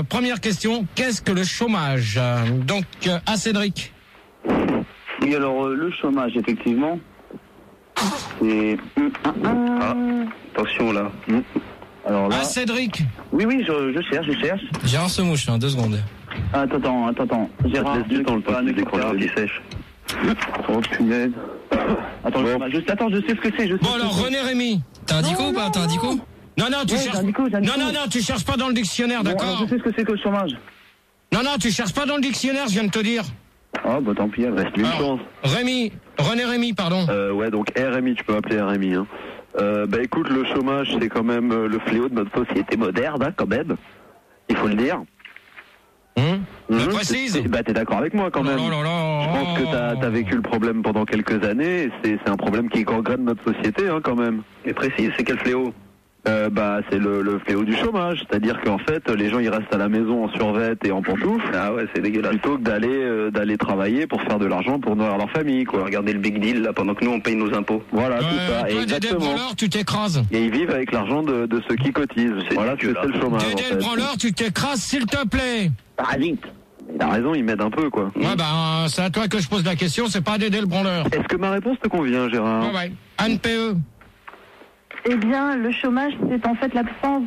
première question, qu'est-ce que le chômage? Donc, à Cédric. Oui, alors le chômage, effectivement, c'est... Attention là. Alors là... À Cédric. Oui, je cherche. Gérard se mouche, 2 secondes. Attends. Gérard, Laisse du temps le temps que les décrocheurs qui sèchent. Oh, punaise. Attends, je sais ce que c'est, Bon, alors, René Rémy. T'as un dico ou pas? T'as un dico? Non, tu cherches... j'ai un dico. Non, tu cherches pas dans le dictionnaire, Bon, d'accord? alors, je sais ce que c'est que le chômage. Non, tu cherches pas dans le dictionnaire, je viens de te dire. Oh, bah tant pis, reste une chance. René Rémy, pardon. Ouais, donc RMI, tu peux appeler RMI. Hein. Bah écoute, le chômage, c'est quand même le fléau de notre société moderne, hein, quand même. Il faut le dire. Précise. Bah t'es d'accord avec moi quand même. Je pense que t'as vécu le problème pendant quelques années. Et c'est un problème qui gangrène notre société, hein, quand même. Et précise, c'est quel fléau? Bah c'est le fléau du chômage, c'est-à-dire qu'en fait les gens ils restent à la maison en survêt et en pantoufles. Ah ouais, c'est dégueulasse. Plutôt que d'aller travailler pour faire de l'argent pour nourrir leur famille, quoi. Regardez le big deal là pendant que nous on paye nos impôts. Voilà, tout ça. Toi, Dédé le branleur, tu t'écrases. Et ils vivent avec l'argent de ceux qui cotisent. Voilà, c'est le chômage. Dédé le branleur, tu t'écrases, s'il te plaît. Parasite. T'as raison, ils m'aident un peu, quoi. Ouais, bah, c'est à toi que je pose la question, c'est pas Dédé le branleur. Est-ce que ma réponse te convient, Gérard? Ouais. Anne PE. Eh bien, le chômage, c'est en fait l'absence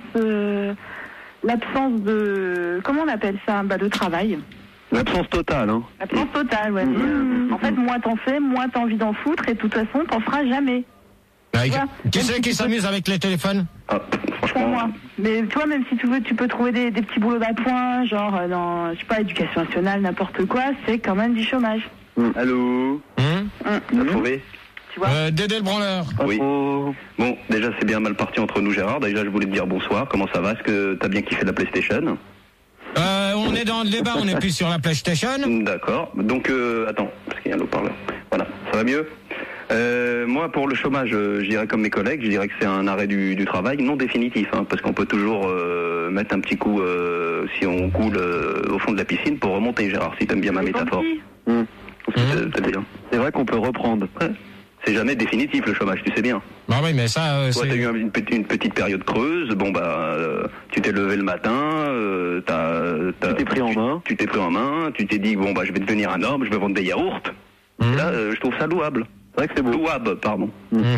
de, comment on appelle ça, de travail. L'absence totale, hein. L'absence totale, ouais. En fait, moins t'en fais, moins t'as envie d'en foutre, et de toute façon, t'en feras jamais. Qui c'est qui s'amuse avec les téléphones? Pour moi. Mais toi, même si tu veux, tu peux trouver des petits boulots d'appoint, genre dans, je sais pas, éducation nationale, n'importe quoi, c'est quand même du chômage. Allô? T'as trouvé? Tu vois? Dédé le branleur. Oui. Bon, déjà c'est bien mal parti entre nous, Gérard. Déjà je voulais te dire bonsoir, comment ça va? Est-ce que t'as bien kiffé la PlayStation? On est dans le débat, on n'est plus sur la PlayStation. D'accord. Donc, attends, parce qu'il y a un haut-parleur. Voilà, ça va mieux? Moi, pour le chômage, je dirais comme mes collègues, je dirais que c'est un arrêt du travail non définitif, hein, parce qu'on peut toujours mettre un petit coup si on coule au fond de la piscine pour remonter, Gérard, si t'aimes bien ma métaphore. T'aimes bien. C'est vrai qu'on peut reprendre. Ouais. C'est jamais définitif le chômage, tu sais bien. Bah oui, mais ça, toi, t'as eu une petite période creuse. Bon tu t'es levé le matin, tu t'es pris en main. Tu t'es pris en main. Tu t'es dit je vais devenir un homme, je vais vendre des yaourts. Et là, je trouve ça louable. C'est vrai que c'est beau. Louable, pardon.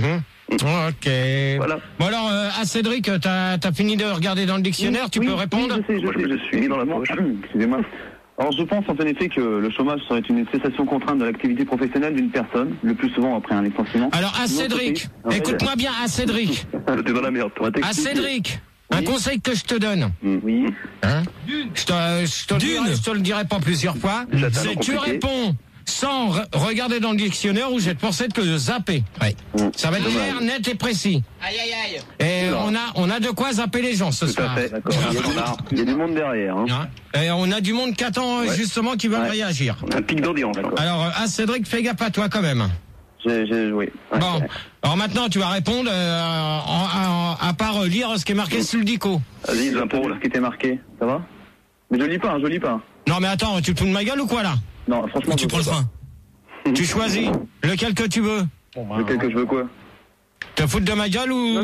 Ok. Voilà. Bon alors, à Cédric, t'as fini de regarder dans le dictionnaire, tu peux répondre? Je me suis mis dans la poche. Excusez-moi. Alors je pense en effet que le chômage serait une cessation contrainte de l'activité professionnelle d'une personne, le plus souvent après un licenciement. Alors à Cédric, écoute-moi bien, à Cédric. T'es dans la merde, toi. À Cédric, un conseil que je te donne. Oui. Hein? Je te le dirai pas plusieurs fois. C'est que tu réponds sans regarder dans le dictionnaire ou je vais te forcer de te zapper. Ouais. Ça va être clair, net et précis. Aïe. Et on a de quoi zapper les gens ce soir. D'accord. Il y a du monde derrière. Hein. Et on a du monde qui attend justement qui veut réagir. Un pic d'audience. Alors, Cédric, fais gaffe à toi quand même. J'ai joué. Ouais. Bon, alors maintenant tu vas répondre à part lire ce qui est marqué sur le dico. Vas-y, l'impôt là. Ce qui était marqué, ça va? Mais je lis pas. Non mais attends, tu te fous de ma gueule ou quoi là? Non, franchement. Tu prends le train. Tu choisis lequel que tu veux. Lequel que je veux quoi? Te foutre de ma gueule ou...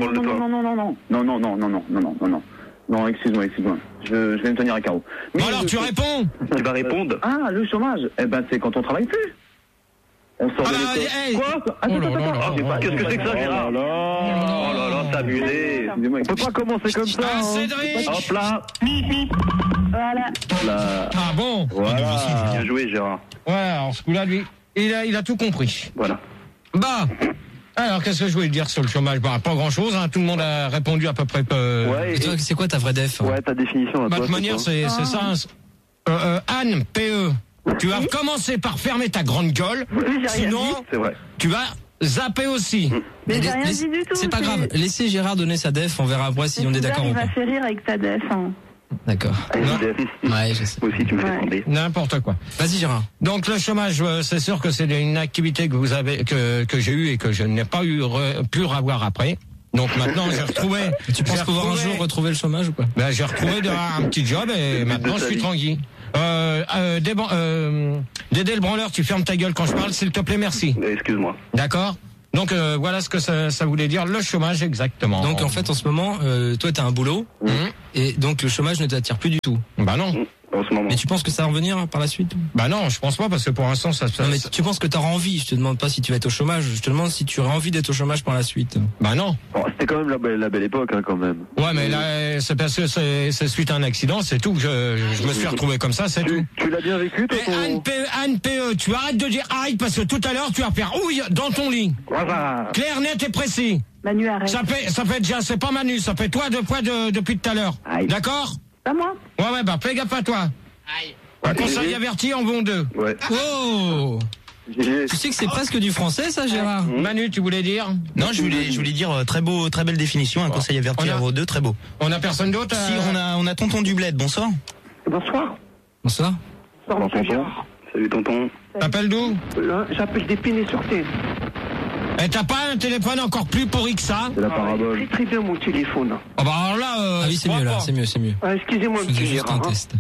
Non, excuse-moi. Je vais me tenir à carreau. Bon alors tu réponds. Tu vas répondre. Ah, le chômage. Eh ben, c'est quand on travaille plus. On sort de l'école. Quoi? Attends. Qu'est-ce que c'est que ça, Gérard? Oh là, t'as abusé. On peut pas commencer comme ça. Ah, Cédric. Hop là. Voilà. Ah bon. Voilà. Bien joué, Gérard. Ouais, alors ce coup-là, lui, il a tout compris. Voilà. Bah, alors qu'est-ce que je voulais dire sur le chômage? Bah, pas grand-chose, hein. Tout le monde a répondu à peu près. Ouais. Et toi, c'est quoi ta vraie def? Ouais, ta définition. Bah, de toute manière, c'est ça. Anne, PE, tu vas commencer par fermer ta grande gueule, sinon, C'est vrai. tu vas zapper aussi. Mais j'ai rien dit du tout. C'est pas grave, laissez Gérard donner sa def, on verra après si on est d'accord ou Il pas. va faire rire avec ta def. Hein. D'accord. Ouais, je sais. Moi aussi, tu me fais trembler. N'importe quoi. Vas-y Gérard. Donc le chômage, c'est sûr que c'est une activité que vous avez, que j'ai eue et que je n'ai pas pu revoir après. Donc maintenant j'ai retrouvé. Tu penses pouvoir un jour retrouver le chômage ou quoi? Ben j'ai retrouvé un petit job et maintenant je suis tranquille. Dédé le branleur, tu fermes ta gueule quand je parle, s'il te plaît, merci. Excuse-moi. D'accord? Donc voilà ce que ça voulait dire le chômage exactement. Donc en fait en ce moment, toi t'as un boulot et donc le chômage ne t'attire plus du tout. Bah non. En ce moment. Mais tu penses que ça va revenir par la suite? Bah non, je pense pas parce que pour l'instant ça. Non mais tu penses que t'auras envie? Je te demande pas si tu vas être au chômage. Je te demande si tu aurais envie d'être au chômage par la suite. Bah non. Bon, c'était quand même la belle époque, hein, quand même. Ouais, mais là c'est parce que c'est suite à un accident, c'est tout. Je me suis retrouvé comme ça, c'est tout. Tu l'as bien vécu, toi? Anne PE, tu arrêtes de dire arrête parce que tout à l'heure tu vas faire ouille dans ton lit. Voilà. Clair, net et précis. Manu, arrête. Ça fait déjà, c'est pas Manu, ça fait toi deux fois depuis tout à l'heure. D'accord? Pas moi. Ouais, bah fais gaffe à toi. Ouais, Un conseil averti en vaut deux. Ouais. Oh! Tu sais que c'est presque du français ça, Gérard? Manu, tu voulais dire? Non, je voulais dire très belle définition, un conseil averti à vos deux, très beau. On a personne d'autre? Si, on a tonton du bled, bonsoir. Bonsoir. Bonsoir. Bonsoir, monsieur Gérard. Salut tonton. T'appelles d'où? J'appelle d'Épinay-sur-Seine. Et t'as pas un téléphone encore plus pourri que ça? C'est la parabole. Très bien mon téléphone. Oh bah alors là, Ah oui, c'est mieux là, c'est mieux. Excusez-moi, Je faisais monsieur juste un Gérard. test.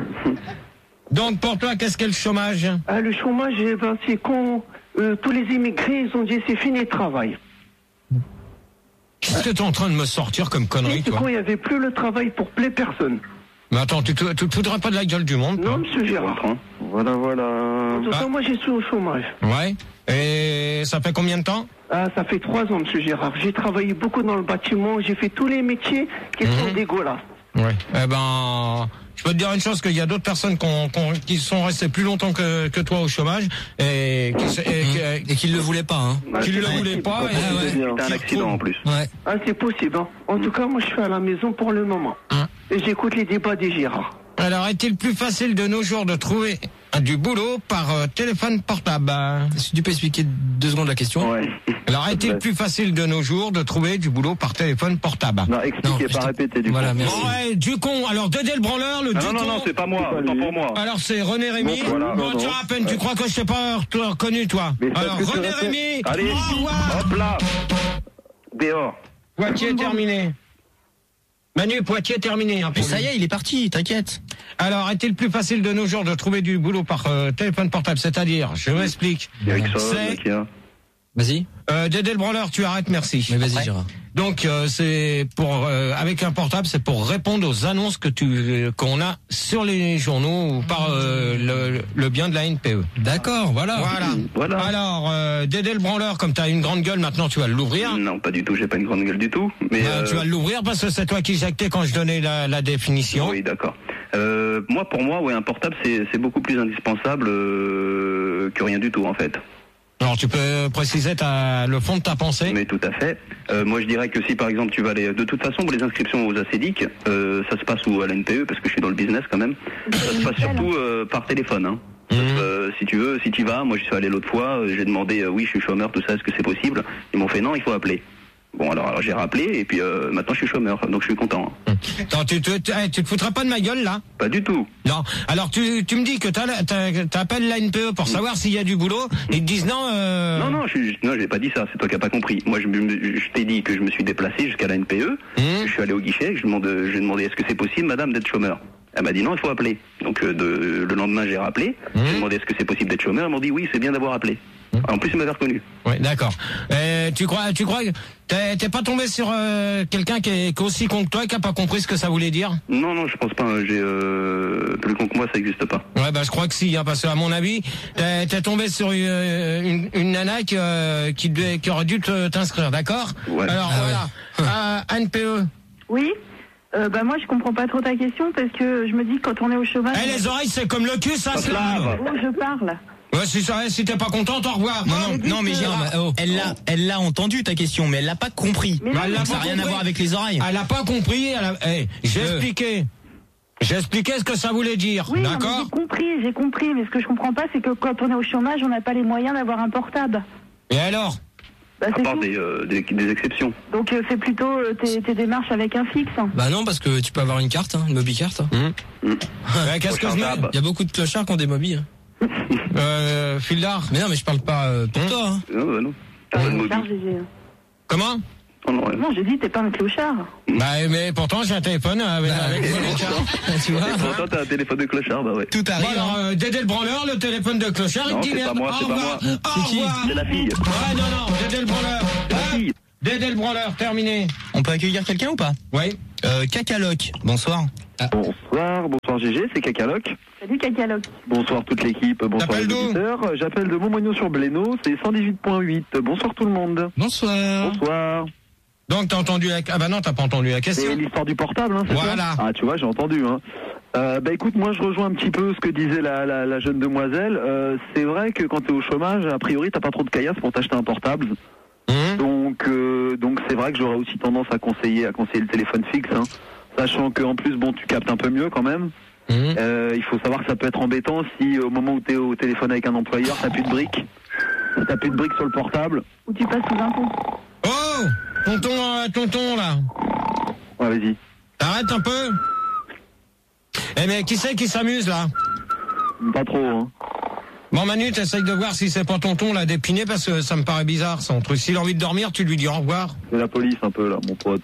Donc pour toi, qu'est-ce qu'est le chômage? Le chômage, c'est quand tous les immigrés, ils ont dit c'est fini le travail. Qu'est-ce que t'es en train de me sortir comme connerie, C'est toi? quand il n'y avait plus le travail pour les personnes. Mais attends, tu te foudrais pas de la gueule du monde, toi? Non, monsieur Gérard. Voilà. En tout cas, moi, j'ai suis au chômage. Ouais. Et ça fait combien de temps? Ça fait 3 ans, monsieur Gérard. J'ai travaillé beaucoup dans le bâtiment. J'ai fait tous les métiers qui sont dégueulasses. Ouais. Eh ben, je peux te dire une chose, qu'il y a d'autres personnes qui sont restées plus longtemps que toi au chômage et qui ne le voulaient pas, hein. Qui ne le voulaient pas. C'était un accident en plus. Ouais. C'est possible. Hein. En tout cas, moi, je suis à la maison pour le moment. Et j'écoute les débats des Gérard. Alors, est-il plus facile de nos jours de trouver du boulot par téléphone portable? Est-ce que tu peux expliquer 2 secondes la question? Ouais. Alors, est-il plus facile de nos jours de trouver du boulot par téléphone portable? Non, expliquez, pas répéter du coup. Voilà, merci. Ouais, du con. Alors, Dédé le branleur, le du con. Non, c'est pas moi, autant pour moi. Alors, c'est René Rémy. Bon, voilà, Bon, tiens, à peine, tu crois que je t'ai pas reconnu, toi? Mais Alors, parce que tu René répètes. Rémy. Allez, au revoir. hop là. Dehors. Poitiers terminé. Manu, Poitiers terminé. Hein, Ça y est, il est parti, t'inquiète. Alors, est-il plus facile de nos jours de trouver du boulot par téléphone portable? C'est-à-dire, je m'explique. Vas-y. Dédé le branleur, tu arrêtes, merci. Mais vas-y, Gérard. Donc, c'est pour avec un portable, c'est pour répondre aux annonces qu'on a sur les journaux ou par le bien de la NPE. D'accord, voilà. Alors, Dédé le branleur, comme tu as une grande gueule, maintenant tu vas l'ouvrir. Non, pas du tout, j'ai pas une grande gueule du tout. Mais Tu vas l'ouvrir parce que c'est toi qui jactais quand je donnais la définition. Oui, d'accord. Pour moi, un portable, c'est beaucoup plus indispensable que rien du tout, en fait. Alors, tu peux préciser le fond de ta pensée? Mais tout à fait. Moi, je dirais que si, par exemple, tu vas aller... De toute façon, pour les inscriptions aux ACEDIC, ça se passe à l'NPE, parce que je suis dans le business quand même. Ça se passe surtout par téléphone. Hein. Si tu veux, si tu vas, moi, je suis allé l'autre fois, j'ai demandé, oui, je suis chômeur, tout ça, est-ce que c'est possible? Ils m'ont fait, non, il faut appeler. Bon, alors j'ai rappelé, et puis maintenant, je suis chômeur, donc je suis content. Attends, tu te foutras pas de ma gueule, là? Pas du tout. Non. Alors, tu me dis que t'appelles la NPE pour savoir s'il y a du boulot, et ils te disent non, Non, j'ai pas dit ça, c'est toi qui n'as pas compris. Moi, je t'ai dit que je me suis déplacé jusqu'à la NPE, je suis allé au guichet, j'ai demandé est-ce que c'est possible, madame, d'être chômeur? Elle m'a dit non, il faut appeler. Donc le lendemain, j'ai rappelé, j'ai demandé est-ce que c'est possible d'être chômeur, ils m'ont dit oui, c'est bien d'avoir appelé. En plus, ils m'avaient reconnu. Oui, d'accord. Tu crois que t'es pas tombé sur quelqu'un qui est aussi con que toi et qui a pas compris ce que ça voulait dire? Non, je pense pas. J'ai plus con que moi, ça n'existe pas. Ouais, je crois que si, hein, parce que à mon avis, t'es tombé sur une nana qui aurait dû t'inscrire, d'accord? Ouais. Alors voilà, NPE. Oui. Moi, je comprends pas trop ta question parce que je me dis que quand on est au chômage. Les oreilles, c'est comme le cul, ça se lave. Oh, je parle. Ouais, si t'es pas contente, au revoir. Non, mais Gérard, elle l'a entendu ta question, mais elle l'a pas compris. Mais Donc ça n'a rien à voir avec les oreilles. Elle a pas compris. J'ai expliqué. J'ai expliqué ce que ça voulait dire. Oui, d'accord? J'ai compris. Mais ce que je comprends pas, c'est que quand on est au chômage, on n'a pas les moyens d'avoir un portable. Et alors? À part des exceptions. Donc c'est plutôt tes démarches avec un fixe. Bah non, parce que tu peux avoir une carte, une mobicarte. Qu'est-ce que je mets? Il y a beaucoup de clochards qui ont des mobiles. Fil d'art. Mais non, mais je parle pas pour toi. Hein. Non. Charge, Comment? Non, j'ai dit, t'es pas un clochard. Bah, mais pourtant, j'ai un téléphone avec tu vois. Pourtant, t'as un téléphone de clochard, bah ouais. Tout arrive. Bon, alors, Dédé le branleur, le téléphone de clochard, il Non, me dit c'est pas moi, c'est pas moi. C'est qui? C'est la fille. Ouais, non, Dédé le branleur. C'est la fille. Dédé le branleur, terminé. On peut accueillir quelqu'un ou pas? Oui. Cacaloc, bonsoir. Bonsoir GG, c'est Cacaloc. Salut, Cacaloc. Bonsoir toute l'équipe, bonsoir les auditeurs. J'appelle de Montmagnon-sur-Blénaud, c'est 118.8. Bonsoir tout le monde. Bonsoir. Bonsoir. Donc, t'as entendu la... Ah bah non, t'as pas entendu la question. C'est l'histoire du portable, hein, c'est Voilà. ça? Ah, tu vois, j'ai entendu, hein. Bah écoute, moi je rejoins un petit peu ce que disait la jeune demoiselle. C'est vrai que quand t'es au chômage, a priori t'as pas trop de caillasse pour t'acheter un portable. Donc c'est vrai que j'aurais aussi tendance à conseiller le téléphone fixe, hein. Sachant qu'en plus, bon, tu captes un peu mieux quand même. Il faut savoir que ça peut être embêtant si au moment où t'es au téléphone avec un employeur, t'as plus de briques. Si t'as plus de briques sur le portable. Ou tu passes sous un pont. Oh, tonton là. Ouais, vas-y. T'arrêtes un peu. Eh mais qui c'est qui s'amuse là? Pas trop, hein. Bon Manu, t'essayes de voir si c'est pas tonton là d'épiné parce que ça me paraît bizarre son truc. S'il a envie de dormir, tu lui dis au revoir. C'est la police un peu là, mon pote.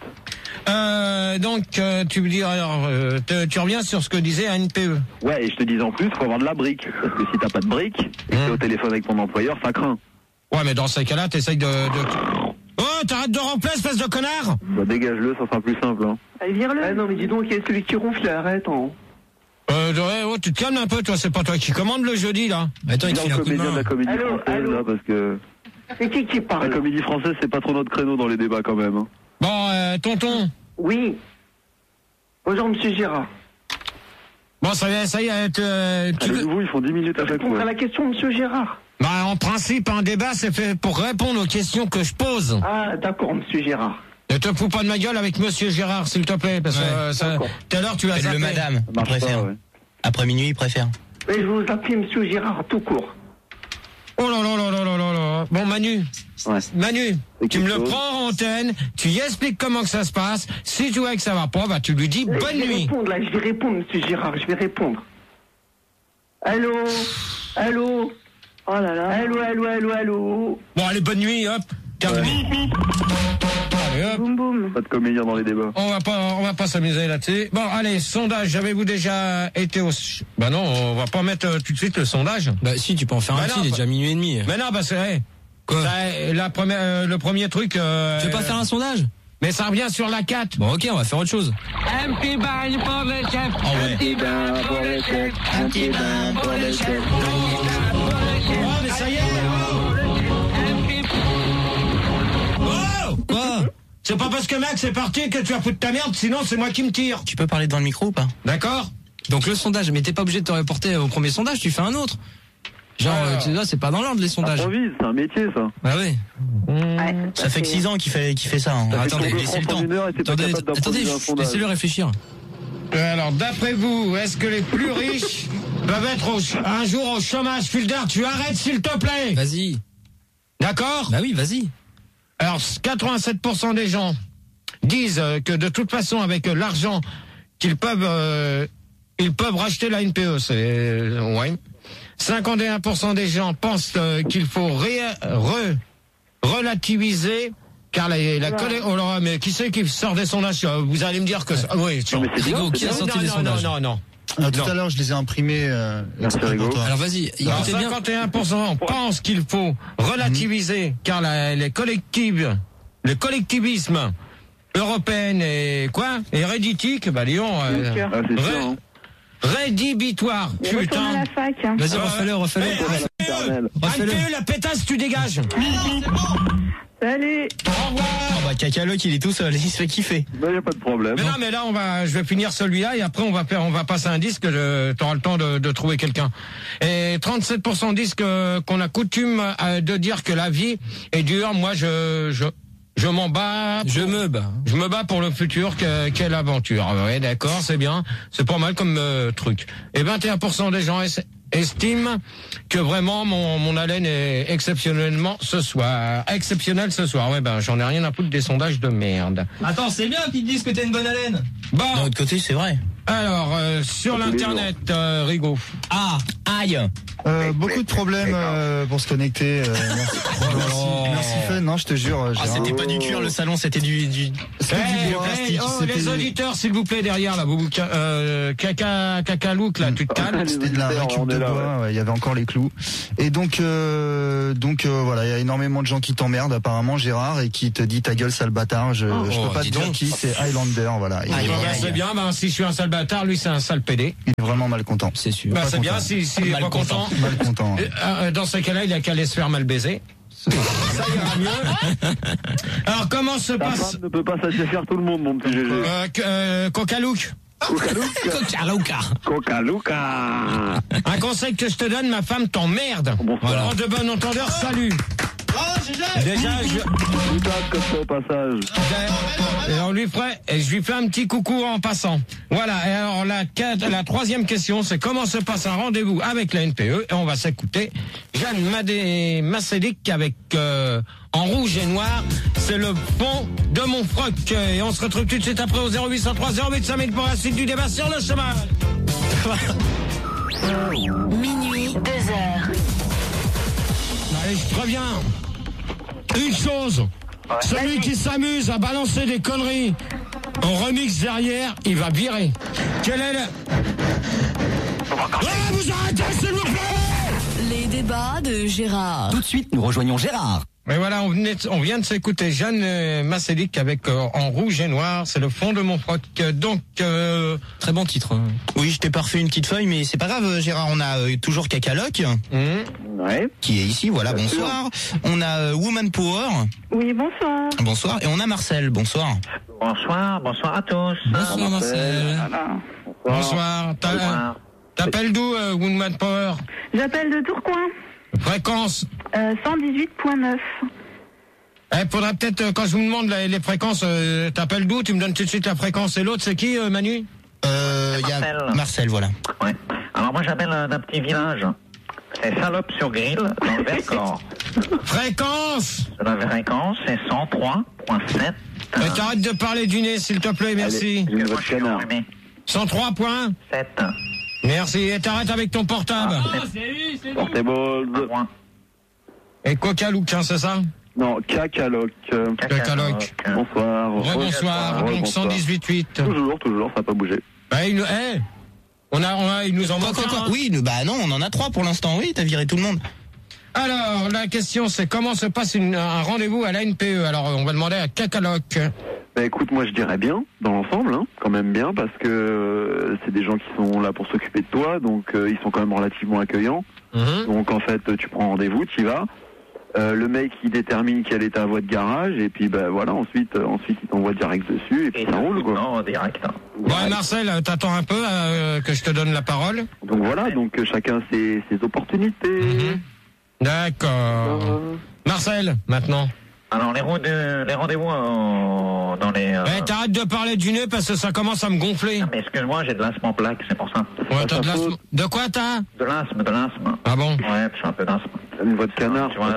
Donc tu me dis alors, tu reviens sur ce que disait ANPE. Ouais, et je te disais en plus, faut avoir de la brique. Parce que si t'as pas de brique, et que t'es au téléphone avec ton employeur, ça craint. Ouais, mais dans ces cas-là, t'essayes de... Oh, t'arrêtes de remplir, espèce de connard! Bah dégage-le, ça sera plus simple, hein. Allez, vire-le. Ah non, mais dis donc, il y a celui qui ronfle, arrête, hein. Ouais, tu te calmes un peu, toi, c'est pas toi qui commande le jeudi, là. Attends, il te file un coup de comédien de main. la comédie française, là, parce que... C'est qui parle? La comédie française, c'est pas trop notre créneau dans les débats, quand même, hein. Bon, tonton. Oui. Bonjour, monsieur Gérard. Bon, ça y est, Les nouveaux, ils font 10 minutes à chaque Répondre fois. à la question, monsieur Gérard. Bah, en principe, un débat, c'est fait pour répondre aux questions que je pose. Ah, d'accord, monsieur Gérard. Ne te fous pas de ma gueule avec monsieur Gérard, s'il te plaît, parce que tout à l'heure, tu as zappé. Le madame, il marche préfère. pas, ouais. Après minuit, il préfère. Mais je vous appelle monsieur Gérard tout court. Oh là là là là là là là. Bon, Manu. Ouais. Manu, C'est tu me quelque le chose. prends en antenne, tu y expliques comment que ça se passe. Si tu vois que ça va pas, bah tu lui dis bonne Je vais nuit. répondre, là, je vais répondre, monsieur Gérard, je vais répondre. Allô? Allô? Oh là là. Allô? Bon, allez, bonne nuit, hop. Terminé. Allez, hop. Boum boum. Pas de comédien dans les débats. On va pas s'amuser là-dessus. Bon, allez, sondage. Avez-vous déjà été au... Bah non, on va pas mettre tout de suite le sondage. Bah si, tu peux en faire un Bah petit, non, il est déjà minuit et demi. Mais non, bah c'est vrai. Quoi? Le premier truc... Tu veux pas faire un sondage? Mais ça revient sur la 4. Bon ok, on va faire autre chose. Un petit bain pour le chef. Ah ouais. Un petit bain pour le chef. Un petit bain pour le chef. Oh, mais ça y est. Oh, Quoi? c'est pas parce que Max est parti que tu vas foutre ta merde, sinon c'est moi qui me tire. Tu peux parler devant le micro ou pas? D'accord? Donc le sondage, mais t'es pas obligé de te reporter au premier sondage, tu fais un autre. Genre, tu vois, c'est pas dans l'ordre les sondages. Improvise, c'est un métier, ça. Bah ouais. Ouais, Ça fait que 6 ans qu'il fait ça. Hein. Ça fait Attendez, Tour de laissez le France en temps. une heure et t'es pas Attendez, capable d'improviser un sondage. laissez-le réfléchir. Alors, d'après vous, est-ce que les plus riches peuvent être un jour au chômage? Fulder, tu arrêtes s'il te plaît. Vas-y. D'accord? Bah oui, vas-y. Alors, 87% des gens disent que de toute façon, avec l'argent qu'ils peuvent, ils peuvent racheter la NPE. C'est, ouais. 51% des gens pensent qu'il faut relativiser, car la collègue, oh là, mais qui c'est qui sort des sondages? Vous allez me dire que, oui, Non, mais c'est bien, Rigaud, c'est qui a bien. sorti les sondages? non. Tout à l'heure, je les ai imprimés. Merci, Rigaud. Alors vas-y, Alors, écoutez bien. 51% pensent qu'il faut relativiser, car le collectivisme européen est quoi? Et réditique, bah Lyon, Ah, c'est sûr, hein. rédhibitoire. Retourne à Putain. la fac. Hein. Vas-y, refais-le. Éternel. ANPE, la pétasse, tu dégages. Salut. Au revoir. Ah bah Cacaloc, il est tout seul, il se fait kiffer. Bah, y a pas de problème. Mais non, mais là, je vais finir celui-là et après on va passer un disque. T'auras le temps de trouver quelqu'un. Et 37% disent qu'on a coutume de dire que la vie est dure. Moi, je m'en bats. Je me bats. Je me bats pour le futur. Quelle aventure. Ouais, d'accord, c'est bien. C'est pas mal comme truc. Et 21% des gens estiment que vraiment mon haleine est exceptionnelle ce soir. Ouais, ben j'en ai rien à foutre des sondages de merde. Attends, c'est bien qu'ils te disent que t'as une bonne haleine. Bon, D'un autre côté, c'est vrai. alors sur Tous les l'internet, Rigaud. Ah, aïe. Beaucoup de problèmes pour se connecter. Merci Fun, non, je te jure. C'était pas du cuir le salon, c'était du plastique. Les auditeurs, s'il vous plaît, derrière là, vous Caca-Look là, tu te calmes. C'était de la récup de bois, il y avait encore les clous. Et donc voilà, il y a énormément de gens qui t'emmerdent apparemment, Gérard, et qui te dit ta gueule sale bâtard. Je peux pas te dire qui, c'est Highlander, voilà. C'est bien, si je suis un sale bâtard, lui c'est un sale pédé. Il est vraiment mal content, c'est sûr. C'est bien, s'il est pas content. Mal content. Dans ce cas-là, il a qu'à aller se faire mal baiser. Ça ira mieux. Alors comment se passe? Ta femme ne peut pas satisfaire tout le monde, mon petit GG. Coca-Look. Coca-Luca. Un conseil que je te donne, ma femme t'emmerde. Voilà. De bon entendeur, salut. Déjà, au passage. Et je lui fais un petit coucou en passant. Voilà. Et alors la troisième question, c'est comment se passe un rendez-vous avec la NPE. Et on va s'écouter Jeanne Masselic avec En rouge et noir. C'est le fond de mon froc. Et on se retrouve tout de suite après au 0803 085000 pour la suite du débat sur le chemin. Minuit, 2h. Allez, je préviens. Une chose, celui qui s'amuse à balancer des conneries en remix derrière, il va virer. Quel est le... vous arrêtez, s'il vous plaît! Les débats de Gérard. Tout de suite, nous rejoignons Gérard. Mais voilà, on vient de s'écouter Jeanne Masselic avec En rouge et noir, c'est le fond de mon froc. Donc, très bon titre. Oui, je t'ai pas refait une petite feuille, mais c'est pas grave, Gérard. On a toujours Caca-Lock, qui est ici, voilà, bien bonsoir. Sûr. On a Woman Power. Oui, bonsoir. Bonsoir. Et on a Marcel, bonsoir. Bonsoir à tous. Bonsoir Marcel. Bonsoir. T'appelles d'où, Woman Power? J'appelle de Tourcoing. Fréquence 118.9. Faudrait peut-être, quand je vous demande les fréquences, t'appelles d'où? Tu me donnes tout de suite la fréquence. Et l'autre, c'est qui, Manu? Il y a Marcel, voilà. Ouais. Alors moi, j'appelle d'un petit village. C'est Salope-sur-Grille, dans le Vercors. Fréquence? La fréquence, c'est 103.7. T'arrêtes de parler du nez, s'il te plaît, merci. 103 points 7. Merci, et t'arrêtes avec ton portable. C'est Portable. Et Coca-Look, hein, c'est ça? Non, Caca-Lock. Caca-Lock. Bonsoir. Bonsoir, donc 118.8. Toujours, ça n'a pas bougé. Il nous en manque un. Oui, non, on en a 3 pour l'instant, oui, t'as viré tout le monde. Alors, la question, c'est comment se passe un rendez-vous à la NPE? Alors, on va demander à Caca-Lock. Écoute, moi je dirais bien, dans l'ensemble, quand même bien, parce que c'est des gens qui sont là pour s'occuper de toi, donc ils sont quand même relativement accueillants. Donc en fait, tu prends rendez-vous, tu y vas. Le mec il détermine quelle est ta voie de garage, et puis voilà, ensuite il t'envoie direct dessus, et puis ça roule, quoi. Non, direct. Ouais, Marcel, t'attends un peu que je te donne la parole. Donc voilà, donc chacun ses opportunités. D'accord. Marcel, maintenant. Alors les rendez-vous dans les... t'arrêtes de parler du nez parce que ça commence à me gonfler. Non, mais excuse-moi, j'ai de l'asthme en plaque, c'est pour ça. Ouais, t'as de l'asthme. De quoi t'as? De l'asthme. Ah bon? Ouais, j'ai un peu d'asthme. Une voix de canard, tu vois,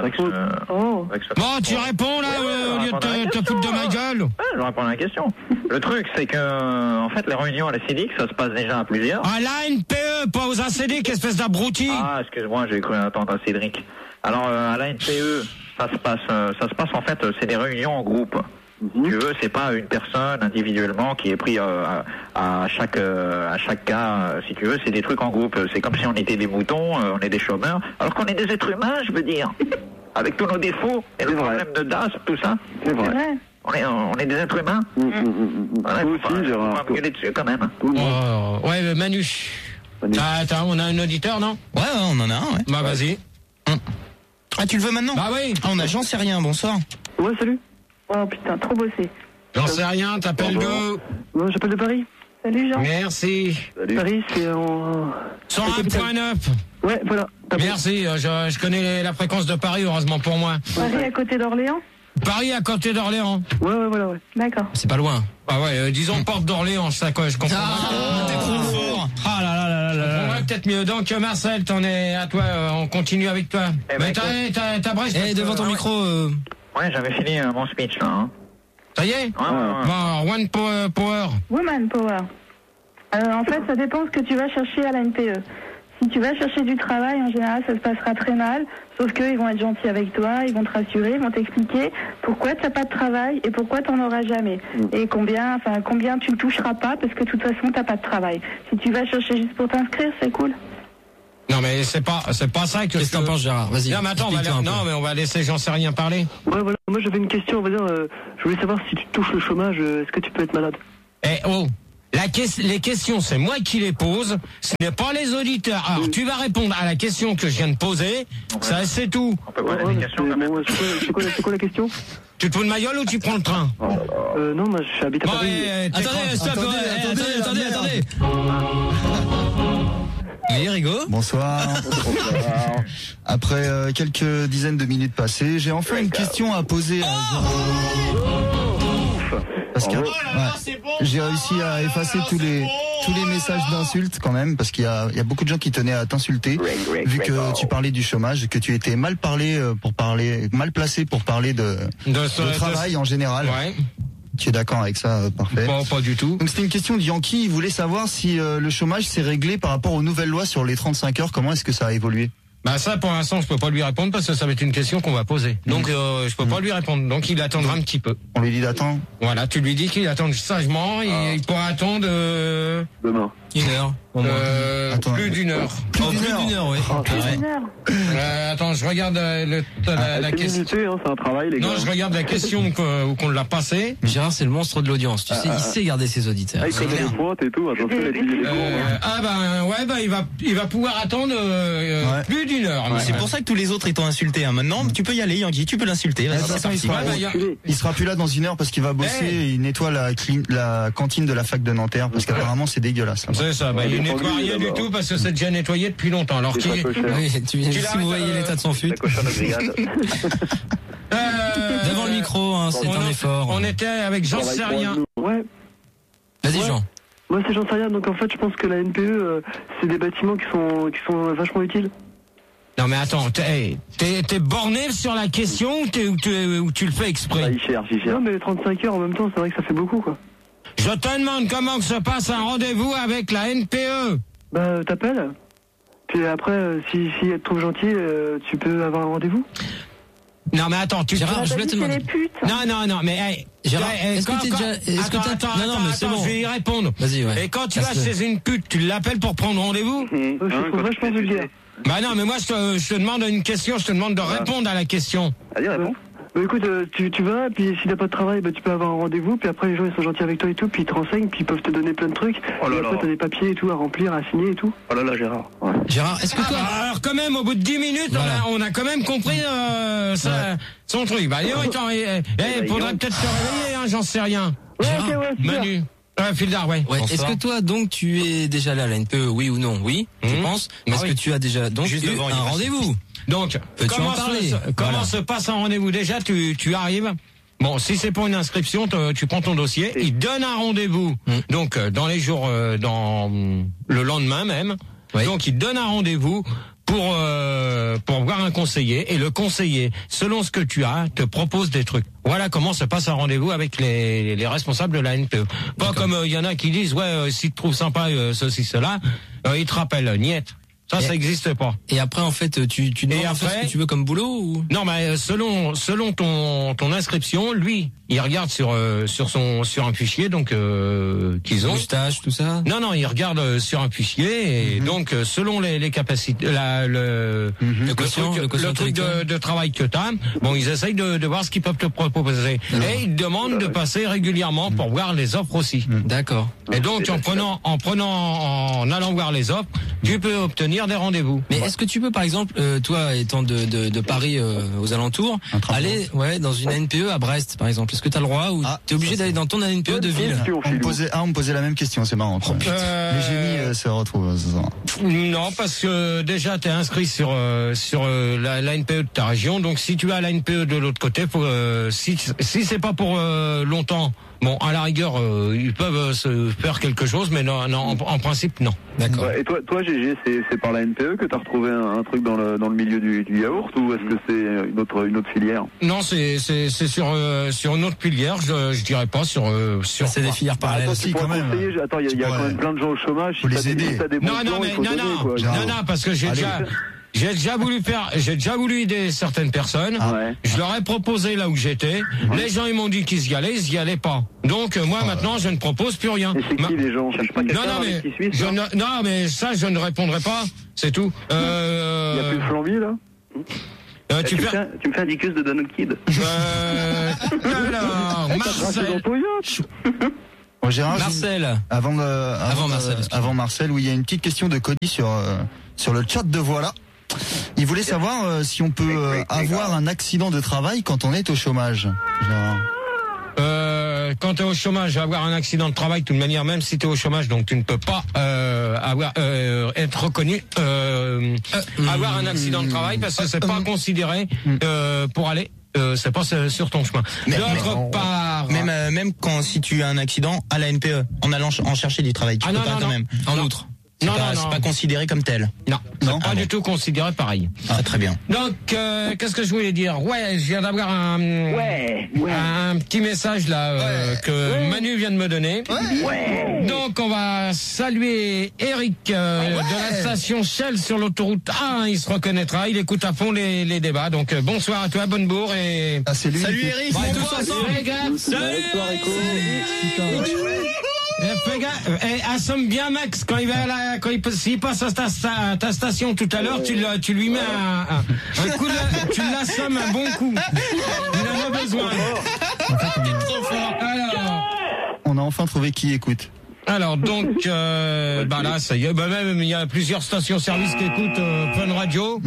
Bon, tu réponds là, au lieu de te foutre de ma gueule. Ouais, je réponds à la question. Le truc, c'est que, en fait, les réunions à la CEDIC, ça se passe déjà à plusieurs. À la NPE, pas aux ACDIC, espèce d'abruti. Ah, excuse-moi, j'ai cru attendre à Cédric. Alors, à la NPE, ça se passe en fait, c'est des réunions en groupe. Si tu veux, c'est pas une personne individuellement qui est pris à chaque cas. Si tu veux, c'est des trucs en groupe. C'est comme si on était des moutons, on est des chômeurs, alors qu'on est des êtres humains, je veux dire, avec tous nos défauts et le problème de DAS, tout ça. C'est vrai. On est des êtres humains. Voilà, aussi, Gérard. On va gueuler dessus quand même. Ouais, Manu. On a un auditeur, non? Ouais, on en a un, ouais. Bah, vas-y. Ah, tu le veux maintenant? Bah oui. On a J'en sais rien, bonsoir. Ouais, salut. Oh putain, trop bossé. J'en sais rien, t'appelles d'où? Ouais, j'appelle de Paris. Salut Jean. Merci. Salut. Paris, c'est en... 101.9. Ouais, voilà. Merci, je connais la fréquence de Paris, heureusement pour moi. Paris à côté d'Orléans? Paris à côté d'Orléans. Ouais, voilà. D'accord. C'est pas loin. Ah ouais, disons porte d'Orléans, je sais quoi, je comprends. T'es trop fort. Ah là. Ouais, peut-être mieux. Donc Marcel, t'en es à toi, on continue avec toi. Mais t'as Brest. Devant ton micro. Ouais, j'avais fini mon speech là. Ça y est? Ouais. Bon, One Power. Woman Power. En fait, ça dépend ce que tu vas chercher à la NPE. Si tu vas chercher du travail, en général, ça se passera très mal. Sauf qu'ils vont être gentils avec toi, ils vont te rassurer, ils vont t'expliquer pourquoi tu n'as pas de travail et pourquoi tu n'en auras jamais. Et combien tu ne toucheras pas parce que de toute façon, tu n'as pas de travail. Si tu vas chercher juste pour t'inscrire, c'est cool. Non mais c'est pas ça que. Qu'est-ce que t'en penses, Gérard? Vas-y. Non mais attends, on va laisser j'en sais rien parler. Ouais, voilà. Moi j'avais une question, on va dire. Je voulais savoir si tu touches le chômage, est-ce que tu peux être malade? Les questions, c'est moi qui les pose, ce n'est pas les auditeurs. Alors, tu vas répondre à la question que je viens de poser, ça c'est tout. C'est quoi la question? Tu te fous de ma gueule ou tu prends le train? Non, moi je habite à Paris. Attendez. Oui, Rigaud. Bonsoir. Après quelques dizaines de minutes passées, j'ai enfin une question à poser à parce que j'ai réussi à effacer tous les messages d'insultes quand même, parce qu'il y a beaucoup de gens qui tenaient à t'insulter, vu que tu parlais du chômage, que tu étais mal placé pour parler de travail en général. Ouais. Tu es d'accord avec ça? Parfait. Pas du tout. Donc c'était une question de Yankee, il voulait savoir si le chômage s'est réglé par rapport aux nouvelles lois sur les 35 heures, comment est-ce que ça a évolué? Bah ça pour l'instant je peux pas lui répondre parce que ça va être une question qu'on va poser. Donc je peux pas lui répondre. Donc il attendra un petit peu. On lui dit d'attendre. Voilà, tu lui dis qu'il attend sagement et il pourra attendre demain. Une heure. Plus d'une heure. Plus d'une heure, oui. Attends, je regarde la question. C'est un travail, les gars. Non, je regarde la question qu'on l'a passée. Gérard, c'est le monstre de l'audience. Tu sais, il sait garder ses auditeurs. Il connaît les pointes et tout. Il va pouvoir attendre plus d'une heure. C'est pour ça que tous les autres ils t'ont insulté. Maintenant, tu peux y aller, Yankee, tu peux l'insulter. Il sera plus là dans une heure parce qu'il va bosser. Il nettoie la cantine de la fac de Nanterre parce qu'apparemment c'est dégueulasse. C'est ça, il nettoie rien du tout parce que c'est déjà nettoyé depuis longtemps. Alors si vous voyez l'état de son fut. Devant le micro, c'est un effort. On était avec Jean sais rien. Ouais. Vas-y Jean. Moi c'est Jean sais rien, donc en fait je pense que la NPE c'est des bâtiments qui sont vachement utiles. Non mais attends, t'es borné sur la question ou tu le fais exprès? Il cherche. Non mais 35 heures en même temps, c'est vrai que ça fait beaucoup quoi. Je te demande comment se passe un rendez-vous avec la NPE. Bah t'appelles. Puis après, si elle te trouve gentil, tu peux avoir un rendez-vous. Non mais attends, Gérard, je voulais te demander. Non, mais Gérard, est-ce que t'as non, mais c'est bon. Je vais y répondre. Vas-y, ouais. Et quand tu vas chez une pute, tu l'appelles pour prendre rendez-vous? Je pense vulgaire. Bah non, mais moi je te demande une question, je te demande de répondre à la question. Allez, réponds. Bah écoute, tu vas, puis si t'as pas de travail, tu peux avoir un rendez-vous, puis après les gens ils sont gentils avec toi et tout, puis ils te renseignent, puis ils peuvent te donner plein de trucs. Et après t'as des papiers et tout à remplir, à signer et tout. Oh là là, Gérard. Ouais. Gérard, est-ce que toi... Alors quand même, au bout de 10 minutes, on a quand même compris son truc. Bah faudrait peut-être te réveiller, j'en sais rien. Ouais, Manu. Fildar, ouais. Est-ce que toi, donc, tu es déjà là à la NPE, oui ou non? Oui, tu penses? Est-ce que tu as déjà donc eu un rendez-vous? Donc, comment se passe un rendez-vous? Déjà, tu arrives. Bon, si c'est pour une inscription, tu prends ton dossier, il donne un rendez-vous. Donc, dans les jours, dans le lendemain même. Oui. Donc, il donne un rendez-vous pour voir un conseiller, et le conseiller, selon ce que tu as, te propose des trucs. Voilà comment se passe un rendez-vous avec les responsables de la NPE. Pas comme il y en a qui disent si tu trouves sympa ceci cela, ils te rappellent niette. Ça existe pas. Et après, en fait, tu demandes ce que tu veux comme boulot ou? Non, mais selon ton inscription, lui, il regarde sur un fichier, donc qu'ils ont. Moustache, tout ça. Non, il regarde sur un fichier et donc selon les capacités, le truc de travail que t'as, ils essayent de voir ce qu'ils peuvent te proposer. Et ils demandent de passer régulièrement pour voir les offres aussi. D'accord. Et donc en allant voir les offres, tu peux obtenir des rendez-vous. Mais est-ce que tu peux, par exemple, toi étant de Paris aux alentours, aller dans une NPE à Brest, par exemple? Est-ce que tu as le droit ou tu es obligé d'aller dans ton NPE de ville? On me posait la même question, c'est marrant. Les génies se retrouvent ce soir. Non, parce que déjà tu es inscrit sur la NPE de ta région, donc si tu as la NPE de l'autre côté, si c'est pas pour longtemps, Bon, à la rigueur, ils peuvent se faire quelque chose, mais non, en principe, non. D'accord. Ouais, et toi, GG, c'est par la NPE que t'as retrouvé un truc dans le milieu du yaourt, ou est-ce que c'est une autre filière? Non, c'est sur une autre filière. Je dirais pas sur. C'est des filières parallèles aussi quand même. Attends, il y a quand même plein de gens au chômage. Faut les aider. Non, parce que j'ai déjà voulu aider certaines personnes. Je leur ai proposé là où j'étais. Les gens ils m'ont dit qu'ils y allaient pas. Donc moi maintenant je ne propose plus rien. Et c'est qui les gens? Non mais ça je ne répondrai pas. C'est tout. Il y a plus de Flamby là. Tu me fais un dicus de Donald Kid. Alors Marcel. Bon, Gérard, Marcel. Avant Marcel, oui, il y a une petite question de Cody sur le chat de Voilà. Il voulait savoir si on peut avoir un accident de travail quand on est au chômage. Quand tu es au chômage, avoir un accident de travail, de toute manière, même si tu es au chômage, donc tu ne peux pas être reconnu avoir un accident de travail parce que c'est pas considéré pour aller. C'est pas sur ton chemin. D'autre part, même si tu as un accident à la NPE, en allant en chercher du travail, tu peux pas quand même. En outre. C'est pas considéré comme tel. Non, pas du tout considéré pareil. Ah, très bien. Donc, qu'est-ce que je voulais dire? Ouais, je viens d'avoir un petit message là que Manu vient de me donner. Donc, on va saluer Eric de la station Shell sur l'autoroute A1. Il se reconnaîtra. Il écoute à fond les débats. Donc, bonsoir à toi, bonne bourre et. C'est lui. Salut Eric. Tous ensemble, les gars. Salut. Fais gaffe, assomme bien Max quand s'il passe à ta station tout à l'heure, tu lui mets un coup tu l'assommes un bon coup. Il en a besoin. Alors, on a enfin trouvé qui écoute. Alors donc là ça y est, même il y a plusieurs stations-service qui écoutent Fun Radio,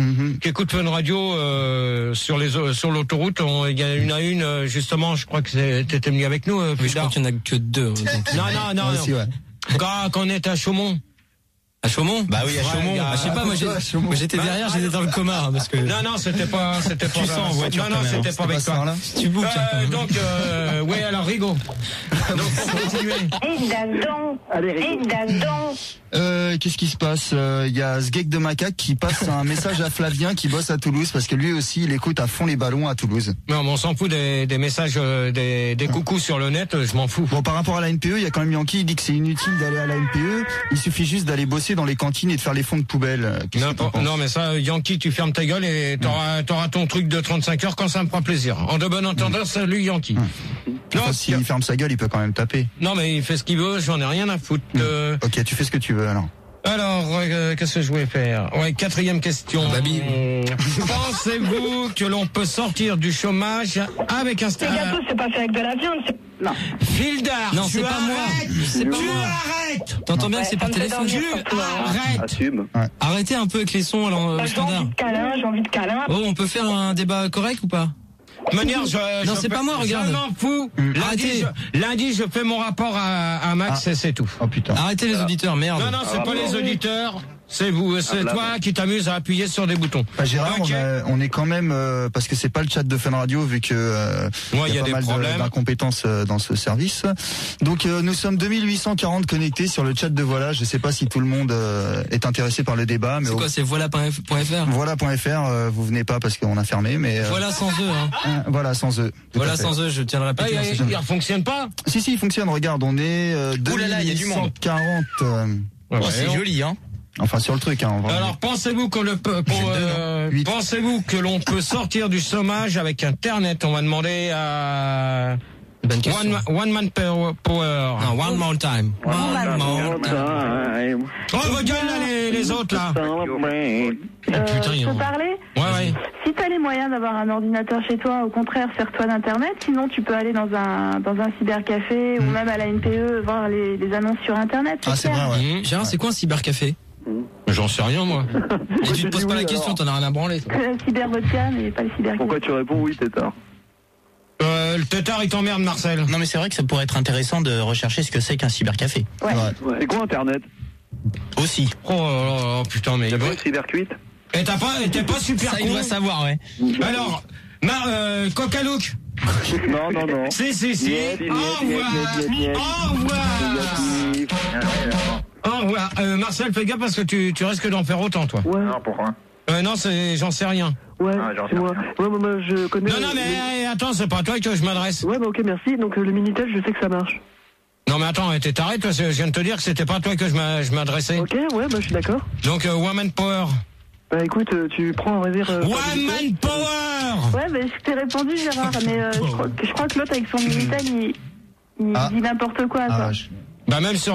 sur l'autoroute. Il y a une justement, je crois que t'étais venu avec nous plus je tard. crois qu'il n'y en a que deux. Non. Aussi, ouais. Quand on est à Chaumont. À Chaumont? Bah oui, à Chaumont. Je sais pas, moi j'étais derrière, j'étais dans le coma, parce que. Non, c'était pas tu sens en voiture. Non, c'était pas avec toi. Tu bouges. Donc, ouais, alors Rigo. Donc, pour continuer. Qu'est-ce qui se passe? Il y a Sgeg de Macaque qui passe un message à Flavien qui bosse à Toulouse parce que lui aussi il écoute à fond les ballons à Toulouse. Non, mais on s'en fout des messages, des coucous sur le net, je m'en fous. Bon, par rapport à la NPE, il y a quand même Yankee qui dit que c'est inutile d'aller à la NPE. Il suffit juste d'aller bosser dans les cantines et de faire les fonds de poubelle. Non, mais ça, Yankee, tu fermes ta gueule et t'auras ton truc de 35 heures quand ça me fera plaisir. En de bon entendeur, salut Yankee. Enfin, s'il ferme sa gueule, il peut quand même taper. Non, mais il fait ce qu'il veut, j'en ai rien à foutre. Ok, tu fais ce que tu veux alors. Alors, qu'est-ce que je voulais faire? Ouais, quatrième question. Babi. Pensez-vous que l'on peut sortir du chômage avec un stage? Les gâteaux, c'est pas fait avec de la viande, non. Fildar, non, c'est pas moi. C'est pas moi. Arrêtes. T'entends bien que c'est par téléphone. Arrête. Assume. Arrêtez un peu avec les sons alors standard. J'ai envie de câlin. Oh, on peut faire un débat correct ou pas? Manière, non, c'est pas moi, regarde. Je m'en fous. Lundi, je fais mon rapport à Max et c'est tout. Oh putain. Arrêtez les auditeurs, merde. Non, c'est pas les auditeurs. C'est vous, c'est toi qui t'amuses à appuyer sur des boutons. Gérard, on est quand même parce que c'est pas le chat de Fun Radio vu que il y a pas des mal problèmes d'incompétences dans ce service. Donc nous sommes 2840 connectés sur le chat de Voilà. Je sais pas si tout le monde est intéressé par le débat, mais c'est quoi, c'est voilà.fr? Voilà.fr, vous venez pas parce qu'on a fermé, mais voilà sans eux. Voilà sans eux. Voilà sans eux, je tiens à le répéter. Il fonctionne pas? Si, il fonctionne. Regarde, on est 2840. C'est joli, hein. Enfin sur le truc, hein. Alors pensez-vous que l'on peut sortir du chômage avec Internet? On va demander à One Man Power. Non, One More Time. One more time. Oh, regarde là les autres là. Je peux parler? Ouais. Si t'as les moyens d'avoir un ordinateur chez toi, au contraire, sers-toi d'Internet. Sinon, tu peux aller dans un cybercafé ou même à la NPE voir les annonces sur Internet. C'est vrai, ouais. Gérard, c'est quoi un cybercafé? J'en sais rien, moi. Et tu te poses pas la question, t'en as rien à branler. Le cyber-vodka, mais pas le cybercafé. Pourquoi tu réponds oui, tétard? Le tétard, il t'emmerde, Marcel. Non, mais c'est vrai que ça pourrait être intéressant de rechercher ce que c'est qu'un cybercafé. Ouais. C'est quoi Internet? Aussi. Oh putain, mais... T'as pas une cybercuite? Et t'es pas super ça, con. il doit savoir, ouais. Alors, Coca-Look, Non. Si. Au revoir. Marcel, fais gaffe parce que tu risques d'en faire autant, toi. Ouais. Non, pourquoi? Non, j'en sais rien. Ouais, c'est moi. Ouais, moi, je connais... Non, mais attends, c'est pas à toi que je m'adresse. Ouais, bah ok, merci. Donc, le Minitel, je sais que ça marche. Non, mais attends, t'es taré, toi, je viens de te dire que c'était pas à toi que je m'adressais. Ok, ouais, bah je suis d'accord. Donc, Woman Power. Bah écoute, tu prends un réserve... Woman Power. Ouais, bah je t'ai répondu, Gérard, mais je crois que l'autre, avec son Minitel, il dit n'importe quoi, quoi. Bah même sur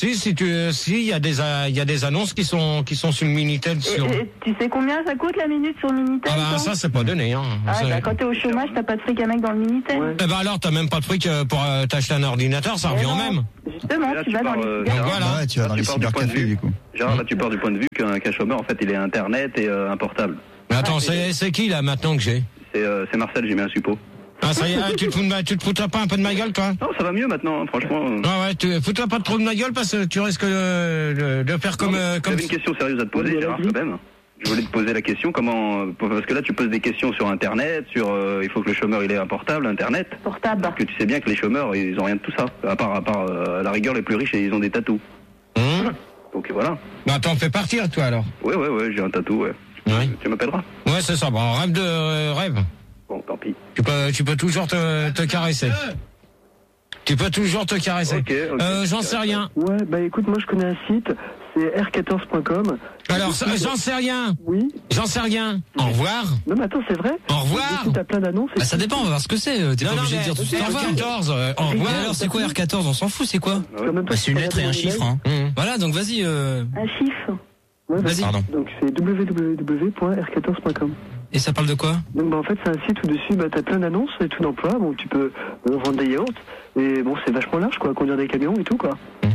il y a des annonces qui sont sur le Minitel sur. Et tu sais combien ça coûte la minute sur le Minitel? Ah bah ça c'est pas donné hein. Quand t'es au chômage, t'as pas de fric à mettre dans le Minitel. Ouais. Eh bah alors t'as même pas de fric pour t'acheter un ordinateur, ça revient au même. Justement, là, tu vas dans les donc voilà. Ouais, tu vas dans les cybercafés du coup. Genre là tu pars du point de vue qu'un chômeur en fait il est internet et un portable. Mais attends, c'est qui là maintenant que j'ai? C'est Marcel, j'ai mis un suppôt. Ah ça y est, tu te foutras pas un peu de ma gueule toi? Non, ça va mieux maintenant, franchement. Ah ouais, tu foutras pas trop de ma gueule parce que tu risques de faire comme. J'avais une question sérieuse à te poser, Gérard, quand même. Je voulais te poser la question, parce que là tu poses des questions sur Internet, il faut que le chômeur il ait un portable, Internet. Portable. Parce que tu sais bien que les chômeurs ils ont rien de tout ça, à part à la rigueur les plus riches ils ont des tatous. Donc voilà. Bah t'en fais partir toi alors. Ouais, j'ai un tatou, ouais. Tu m'appelleras. Ouais c'est ça, bon rêve. Bon, tant pis. Tu peux toujours te caresser. Tu peux toujours te caresser. Ok. J'en sais rien. Ouais, bah écoute, moi je connais un site, c'est r14.com. Alors, j'en sais rien. Oui. J'en sais rien. Au revoir. Non mais attends, c'est vrai. Au revoir. T'as plein d'annonces. Bah ça dépend, on va voir ce que c'est. T'es pas obligé de dire tout ça. R14. Au revoir. Alors c'est quoi R14? On s'en fout, c'est quoi? C'est une lettre et un chiffre. Hein. Voilà, donc vas-y. Un chiffre. Ouais, vas-y. Pardon. Donc c'est www.r14.com. Et ça parle de quoi? Donc en fait c'est un site où dessus t'as plein d'annonces et tout d'emploi. Bon, tu peux vendre des yaourts et bon c'est vachement large quoi, conduire des camions et tout quoi.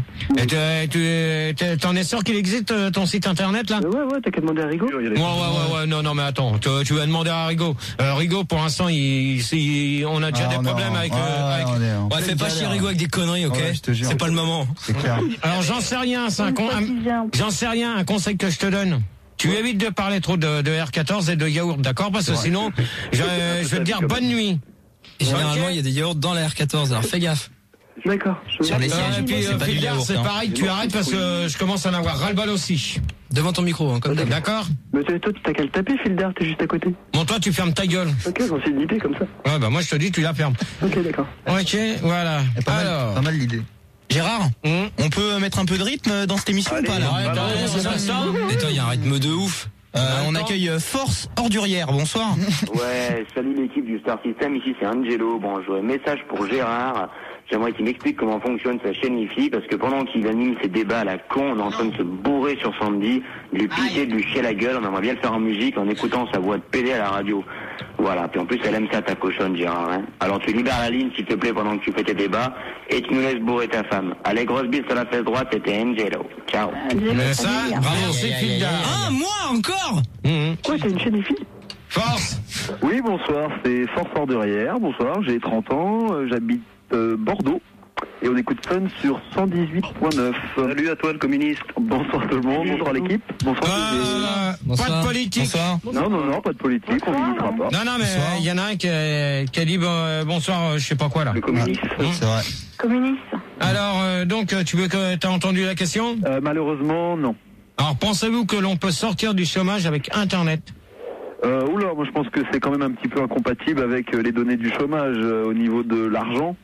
Et t'en es sûr qu'il existe ton site internet là? Ouais, t'as qu'à demander à Rigaud. Ouais, non mais attends, tu vas demander à Rigaud. Rigaud pour l'instant on a déjà des problèmes avec. Ouais, fais pas chier Rigaud avec des conneries, ok? C'est pas le moment. C'est clair. Alors j'en sais rien, un conseil que je te donne. Tu évites de parler trop de R14 et de yaourt, d'accord? Parce que sinon, je vais te dire bonne nuit. Et généralement, il y a des yaourts dans la R14, alors fais gaffe. D'accord. Sur les sièges, et puis c'est pareil, tu arrêtes parce que je commence à en avoir ras-le-bal aussi. Devant ton micro, hein, comme d'accord? Mais toi, t'as qu'à le taper, Fildar, t'es juste à côté. Bon, toi, tu fermes ta gueule. Ok, j'en sais une idée comme ça. Ouais, bah moi, je te dis, tu la fermes. Ok, d'accord. Ok, voilà. Pas mal l'idée. Gérard, on peut mettre un peu de rythme dans cette émission ou pas là? Attends, il y a un rythme de ouf. On accueille Force Ordurière, bonsoir. Ouais, salut l'équipe du Star System, ici c'est Angelo. Bon, j'aurais un message pour Gérard. J'aimerais qu'il m'explique comment fonctionne sa chaîne Wi-Fi, parce que pendant qu'il anime ses débats à la con, on est en train de se bourrer sur Sandy, de lui piquer, de lui chier la gueule, on aimerait bien le faire en musique en écoutant sa voix de pédé à la radio. Voilà, puis en plus elle aime ça ta cochonne Gérard, hein. Alors tu libères la ligne s'il te plaît pendant que tu fais tes débats, et tu nous laisses bourrer ta femme. Allez, grosse bise sur la fesse droite, c'était Angelo. Ciao. Mais ça, bravo, c'est Fildar. Ah, moi encore? Quoi, t'as une chaîne Wi-Fi? Force. Oui, bonsoir, c'est Force Ordurière, bonsoir, j'ai 30 ans, j'habite Bordeaux. Et on écoute Fun sur 118.9. Salut à toi le communiste. Bonsoir tout le monde, bonsoir l'équipe. Bonsoir. Pas de politique. Bonsoir. Non, pas de politique, on n'hésitera pas. Non, mais il y en a un qui a dit bonsoir, je sais pas quoi là. Le communiste. C'est vrai. Communiste. Alors, donc, t'as entendu la question? Malheureusement, non. Alors, pensez-vous que l'on peut sortir du chômage avec Internet? Oula, moi je pense que c'est quand même un petit peu incompatible avec les données du chômage au niveau de l'argent.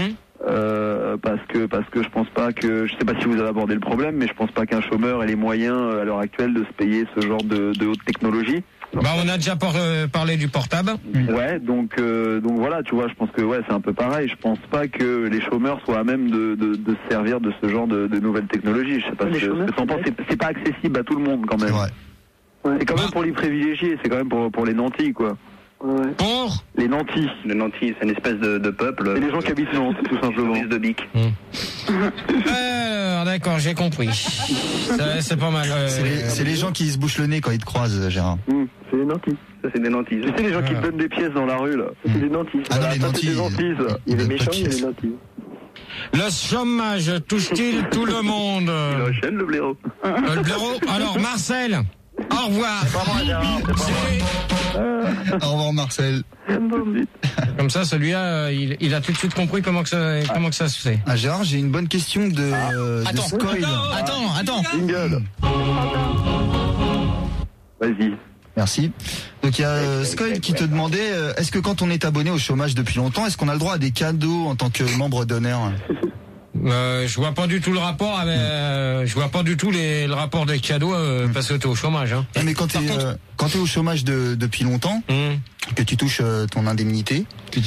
Parce que je pense pas que, je sais pas si vous avez abordé le problème, mais je pense pas qu'un chômeur ait les moyens à l'heure actuelle de se payer ce genre de haute technologie. Bah on a déjà parlé du portable. Ouais, donc voilà, tu vois, je pense que c'est un peu pareil. Je pense pas que les chômeurs soient à même de se servir de ce genre de nouvelles technologies. Je sais pas ce que t'en penses. C'est pas accessible à tout le monde quand même. C'est quand même pour les privilégiés, c'est quand même pour les nantis quoi. Ouais. Pour les nantis. Les nantis, c'est une espèce de peuple. C'est les gens qui habitent Nantes, tout simplement. De bic. D'accord, j'ai compris. C'est pas mal. C'est les gens qui se bouchent le nez quand ils te croisent, Gérard. C'est les nantis. Ça, c'est des nantis. Tu sais, les gens qui te donnent des pièces dans la rue, là. Ça, c'est des nantis. Ah non, les nantis. C'est des nantis, ça. Il y a les méchants, il y a les nantis. Le chômage touche-t-il tout le monde? Il enchaîne le blaireau. Le blaireau. Alors, Marcel. Au revoir. Au revoir Marcel. Comme ça, celui-là, il a tout de suite compris comment que ça se fait. Ah, Gérard, j'ai une bonne question de Scoil. Attends. Jingle. Vas-y. Merci. Donc il y a Scoil qui te demandait, est-ce que quand on est abonné au chômage depuis longtemps, est-ce qu'on a le droit à des cadeaux en tant que membre d'honneur? Je vois pas du tout le rapport avec, je vois pas du tout le rapport des cadeaux parce que t'es au chômage. Hein. Mais quand t'es au chômage depuis longtemps, que tu touches ton indemnité,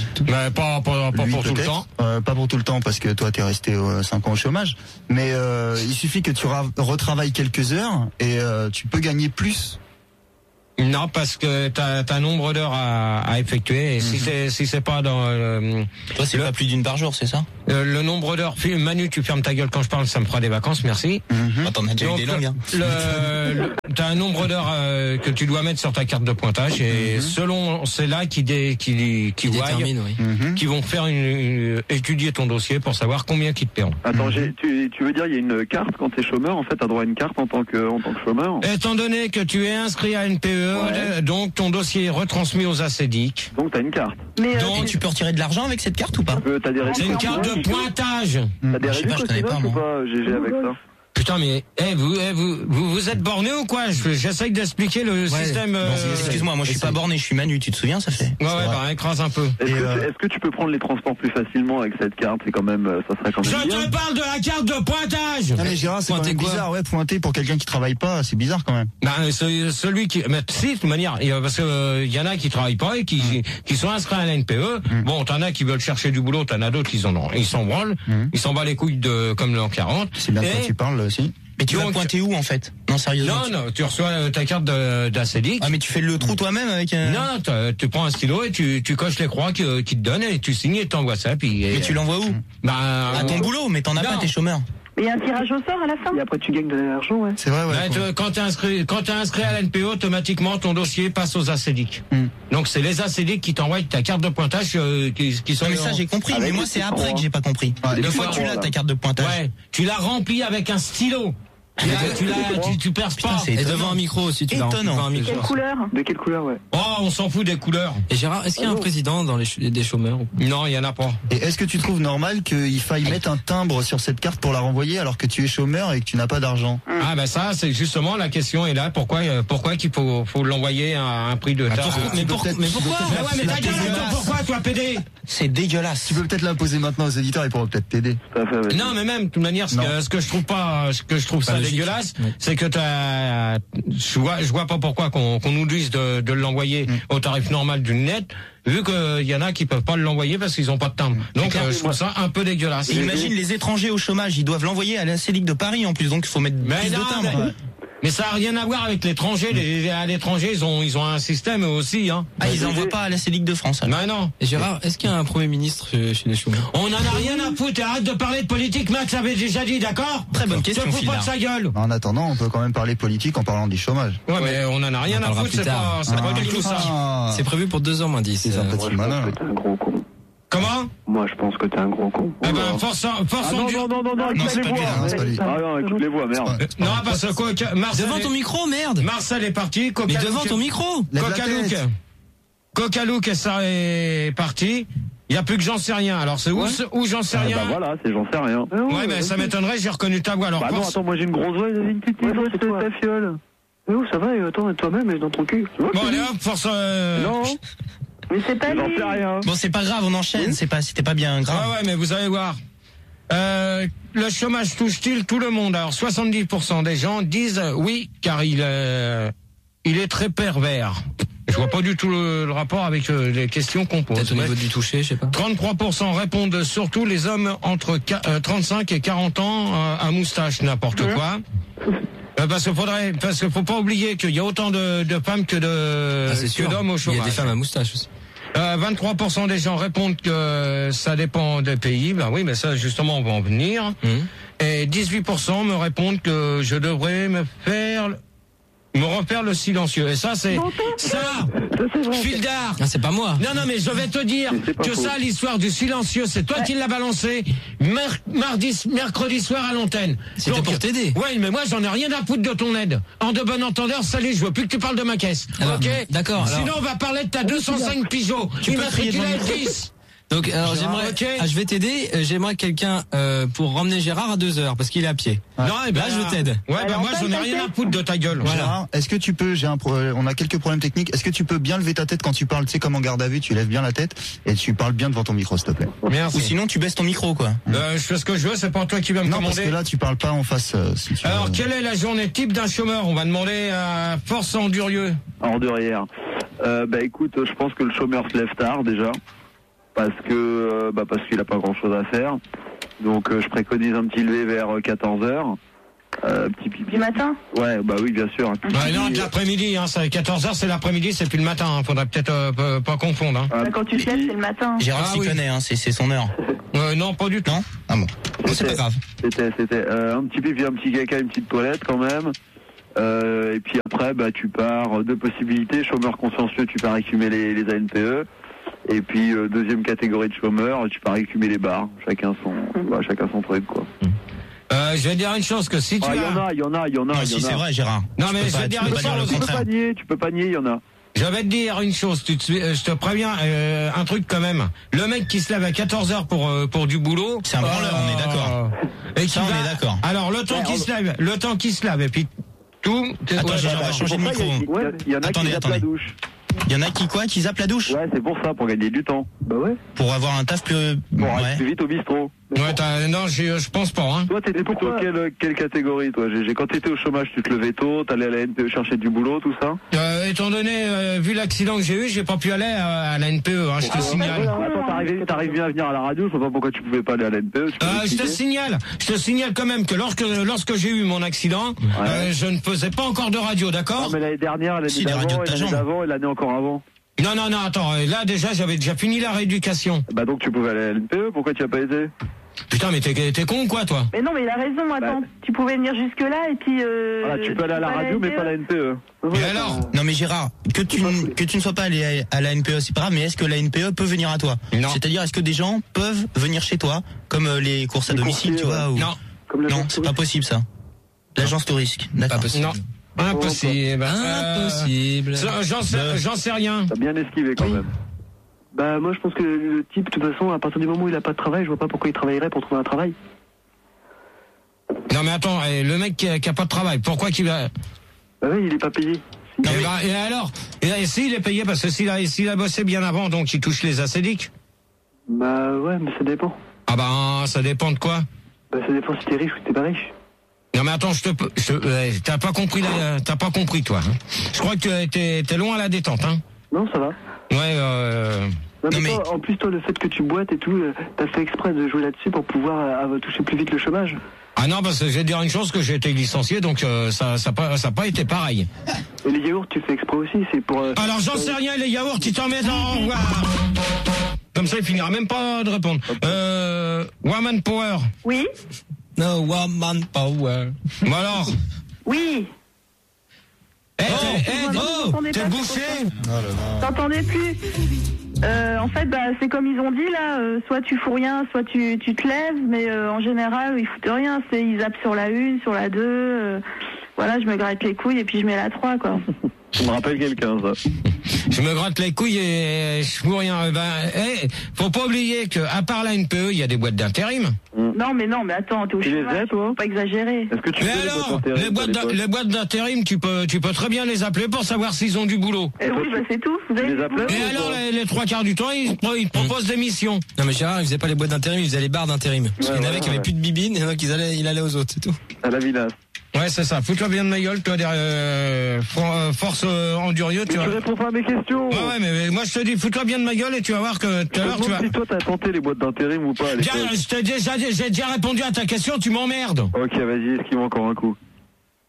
pas pour tout le temps. Pas pour tout le temps parce que toi t'es resté 5 ans au chômage. Mais il suffit que tu retravailles quelques heures et tu peux gagner plus. Non, parce que t'as un nombre d'heures à effectuer et si c'est pas dans toi c'est pas plus d'une par jour, c'est ça? Le nombre d'heures. Manu, tu fermes ta gueule quand je parle, ça me fera des vacances, merci. Attends, on a déjà eu des langues. Hein. T'as un nombre d'heures que tu dois mettre sur ta carte de pointage et selon c'est là qui détermine, qui vont faire étudier ton dossier pour savoir combien qu'ils te paieront. Attends, tu veux dire il y a une carte quand t'es chômeur, en fait t'as droit à une carte en tant que chômeur? Étant donné que tu es inscrit à NPE, donc ton dossier est retransmis aux ACDIC. Donc t'as une carte. Donc tu peux retirer de l'argent avec cette carte ou pas? C'est une carte de pointage. T'as des réductions, je connais pas, moi. GG avec ça. Putain, mais vous êtes borné ou quoi? J'essaye d'expliquer le système. Excuse-moi, moi je suis pas borné, je suis Manu, tu te souviens, ça fait. Écrase un peu. Est-ce que tu peux prendre les transports plus facilement avec cette carte? C'est quand même, ça serait quand même. Je te parle de la carte de pointage. Non mais Gérard, c'est quand même bizarre, pointer pour quelqu'un qui travaille pas, c'est bizarre quand même. Celui qui, mais si, de toute manière, parce que y en a qui travaillent pas et qui sont inscrits à la NPE. Bon, t'en as qui veulent chercher du boulot, t'en as d'autres qui ils s'en branlent, ils s'en battent les couilles comme l'an 40. C'est bien de quoi tu parles aussi. Mais tu vas pointer où en fait? Non, sérieusement. Non, tu reçois ta carte d'ACDIC. Ah, mais tu fais le trou toi-même avec Non, tu prends un stylo et tu coches les croix qui te donnent et tu signes et t'envoies ça. Mais tu l'envoies où? À ton boulot, mais t'en as pas, t'es chômeur. Mais il y a un tirage au sort à la fin. Et après tu gagnes de l'argent, ouais. C'est vrai, ouais. Quand t'es inscrit à l'NPE, automatiquement ton dossier passe aux ACDIC. Donc c'est les ACDIC qui t'envoient ta carte de pointage qui sont. Mais ça j'ai compris, mais moi c'est après que j'ai pas compris. Une fois que tu l'as ta carte de pointage. Ouais, tu l'as remplie avec un stylo. Tu perds pas. Et devant un micro aussi, tu l'as rempli devant un micro. Quelle couleur? De quelle couleur, ouais. Oh, on s'en fout des couleurs. Et Gérard, est-ce qu'il y a un président dans des chômeurs? Non, il y en a pas. Et est-ce que tu trouves normal qu'il faille mettre un timbre sur cette carte pour la renvoyer alors que tu es chômeur et que tu n'as pas d'argent? Ah ben ça, c'est justement la question est là. Pourquoi qu'il faut l'envoyer à un prix de mais pourquoi? Mais ta gueule, pourquoi toi PD? C'est dégueulasse. Tu peux peut-être l'imposer maintenant aux éditeurs, ils pourront peut-être t'aider. Non, mais même de toute manière, ce que je trouve ça dégueulasse, c'est que je vois pas pourquoi qu'on nous dise de l'envoyer au tarif normal d'une lettre, vu qu'il y en a qui peuvent pas l'envoyer parce qu'ils ont pas de timbre. Donc je trouve ça un peu dégueulasse. Et imagine les étrangers au chômage, ils doivent l'envoyer à la CEDIC de Paris en plus, donc il faut mettre plus de timbres. Mais ça a rien à voir avec l'étranger. À l'étranger, ils ont un système aussi, hein. Ah, ils envoient pas à la CEDIC de France. Bah non. Et Gérard, est-ce qu'il y a un Premier ministre chez les chômeurs? On en a rien à foutre. Arrête de parler de politique, Max avait déjà dit, d'accord? Très bonne question. Tu te fous pas de sa gueule. En attendant, on peut quand même parler politique en parlant du chômage. Ouais, mais on en a rien à foutre. C'est pas du tout ça. C'est prévu pour 2h moins 10. C'est un petit malin. T'es un gros con. Comment? Moi, je pense que t'es un gros con. Eh ben, force non, écoute les voix. Non, écoute les voix, merde. Non, parce que Marcel. Devant ton micro, merde. Marcel est parti. Mais devant ton micro. Coca-Look, ça est parti. Il n'y a plus que j'en sais rien. Alors c'est où j'en sais rien? Bah voilà, c'est j'en sais rien. Ouais, mais ça m'étonnerait, j'ai reconnu ta voix. Alors bah non, attends, moi j'ai une grosse voix, une petite voix, c'est ta fiole. Mais où ça va? Attends, toi-même, elle est dans ton cul. Bon, allez hop, force. Non. Mais c'est pas j'en sais rien. Bon, c'est pas grave, on enchaîne. C'était pas bien grave. Ouais, mais vous allez voir. Le chômage touche-t-il tout le monde? Alors 70% des gens disent oui, car il est très pervers. Je vois pas du tout le rapport avec les questions qu'on pose. Peut-être au niveau du toucher, je sais pas. 33% répondent surtout les hommes entre 35 et 40 ans à moustache, n'importe quoi. Parce que faut pas oublier qu'il y a autant de femmes que d'hommes au chômage. Il y a des femmes à moustache aussi. 23% des gens répondent que ça dépend des pays. Ben oui, mais ça, justement, on va en venir. Et 18% me répondent que je devrais me repère le silencieux. Et ça, c'est Fildar. Ah, c'est pas moi. Non, mais je vais te dire que ça, l'histoire du silencieux, c'est toi qui l'as balancé mercredi soir à l'antenne. C'était pour t'aider. Ouais, mais moi, j'en ai rien à foutre de ton aide. En de bon entendeur, salut, je veux plus que tu parles de ma caisse. Alors, ok? D'accord. Sinon, on va parler de ta 205 Peugeot. Immatriculé 10. Donc, alors j'aimerais, je vais t'aider. J'aimerais quelqu'un pour ramener Gérard à 2h parce qu'il est à pied. Non, et ben là, je t'aide. Ouais, moi j'en ai rien à foutre de ta gueule. Voilà. Gérard, est-ce que tu peux, on a quelques problèmes techniques. Est-ce que tu peux bien lever ta tête quand tu parles, tu sais, comme en garde à vue, tu lèves bien la tête et tu parles bien devant ton micro, s'il te plaît. Merci. Ou sinon, tu baisses ton micro, quoi. Je fais ce que je veux, c'est pas toi qui vas me commander. Non, parce que là, tu parles pas en face. Si tu Alors, quelle est la journée type d'un chômeur? On va demander à Force Endurieux. Endurière. Écoute, je pense que le chômeur se lève tard déjà. Parce qu'il a pas grand chose à faire. Donc je préconise un petit lever vers 14h. Petit pipi. Du matin? Ouais, oui, bien sûr. Non, de l'après-midi, 14h c'est l'après-midi, c'est plus le matin, faudrait peut-être pas confondre. Quand tu te lèves, c'est le matin. Gérard s'y connaît, c'est son heure. Non, pas du tout. Non? Ah bon. C'est pas grave. C'était un petit pipi, un petit caca, une petite toilette quand même. Et puis après, tu pars, deux possibilités. Chômeur consciencieux, tu pars écumer les ANPE. Et puis deuxième catégorie de chômeurs, tu pars écumer les bars. Chacun son truc, quoi. Je vais dire une chose, que si tu Il y en a. Non, si c'est vrai, Gérard. Non, mais je vais dire une chose. Tu peux pas nier, il y en a. Je vais te dire une chose, je te préviens, un truc quand même. Le mec qui se lève à 14h pour du boulot. C'est un branleur, on est d'accord. Et ça, on est d'accord. Alors, le temps qu'il se lève, et puis tout. Attends, Gérard, on va changer de micro. Il y en a qui zappent la douche. Il y en a qui zappent la douche? Ouais, c'est pour ça, pour gagner du temps. Bah ouais. Pour avoir un taf plus... Pour aller plus vite au bistrot. Ouais, non, je pense pas. Toi, t'étais plutôt quelle catégorie, toi? Quand t'étais au chômage, tu te levais tôt, t'allais à la NPE chercher du boulot, tout ça? Étant donné, vu l'accident que j'ai eu, j'ai pas pu aller à la NPE, je te signale. Attends, t'arrives bien à venir à la radio, je sais pas pourquoi tu pouvais pas aller à la NPE. Je te signale quand même que lorsque j'ai eu mon accident, je ne faisais pas encore de radio, d'accord? Non, mais l'année dernière, l'année d'avant et l'année encore avant. Non, attends, là déjà, j'avais déjà fini la rééducation. Donc tu pouvais aller à la NPE, pourquoi tu as pas été? Putain, mais t'es con ou quoi, toi? Mais non, mais il a raison, attends. Tu pouvais venir jusque-là et puis... tu peux aller à la radio, mais pas à la NPE. Et alors? Non, mais Gérard, que tu ne sois pas allé à la NPE, c'est pas grave, mais est-ce que la NPE peut venir à toi? Non. C'est-à-dire, est-ce que des gens peuvent venir chez toi, comme les courses à domicile, tu vois? Non. Non, c'est pas possible, ça. L'agence touristique, d'accord. Pas possible. Non. Impossible. Impossible. J'en sais rien. T'as bien esquivé quand même. Moi je pense que le type, de toute façon, à partir du moment où il a pas de travail, je vois pas pourquoi il travaillerait pour trouver un travail. Non mais attends, le mec qui a pas de travail, pourquoi qu'il va... Oui, il est pas payé. Et alors? Et s'il est payé, parce que s'il a bossé bien avant, donc il touche les acédiques? Ouais, mais ça dépend. Ça dépend de quoi? Ça dépend si t'es riche ou si t'es pas riche. Non mais attends, t'as pas compris toi. Je crois que t'es loin à la détente, Non, ça va. Ouais. Non, mais toi, en plus, toi, le fait que tu boites et tout, t'as fait exprès de jouer là-dessus pour pouvoir toucher plus vite le chômage. Ah non, parce que je vais te dire une chose, que j'ai été licencié, donc ça a pas été pareil. Et les yaourts, tu fais exprès aussi, c'est pour... Alors j'en sais rien, les yaourts, tu t'en mets dans... Comme ça, il finira même pas de répondre. Woman Power. Oui. No, Woman Power. Bon alors. Oui. T'es bouché? T'entendais plus? En fait, c'est comme ils ont dit là, soit tu fous rien, soit tu te lèves, mais en général, ils foutent rien. Ils zappent sur la 1, sur la 2. Voilà, je me gratte les couilles et puis je mets la 3, quoi. Ça me rappelle quelqu'un, ça. Je me gratte les couilles et je fous rien. Faut pas oublier que à part la NPE, il y a des boîtes d'intérim. Non, mais attends, t'es au chômage, faut pas exagérer. Est-ce que tu les boîtes d'intérim, tu peux très bien les appeler pour savoir s'ils ont du boulot. Oui, c'est tout. Vous avez les appelez? Et alors, les 3/4 du temps, ils proposent des missions. Non, mais Gérard, il faisait pas les boîtes d'intérim, il faisait les bars d'intérim. Parce qu'il y en avait qui avaient plus de bibine, et donc il allait aux autres, c'est tout. À la villa. Ouais, c'est ça. Fous-toi bien de ma gueule, toi, derrière, Force Endurieux. Tu réponds pas à mes questions. Ouais, mais moi, je te dis, fous-toi bien de ma gueule et tu vas voir que tout à l'heure, tu vas... Si toi, t'as tenté les boîtes d'intérim ou pas à l'époque. J'ai déjà répondu à ta question, tu m'emmerdes. Ok, vas-y, esquive encore un coup.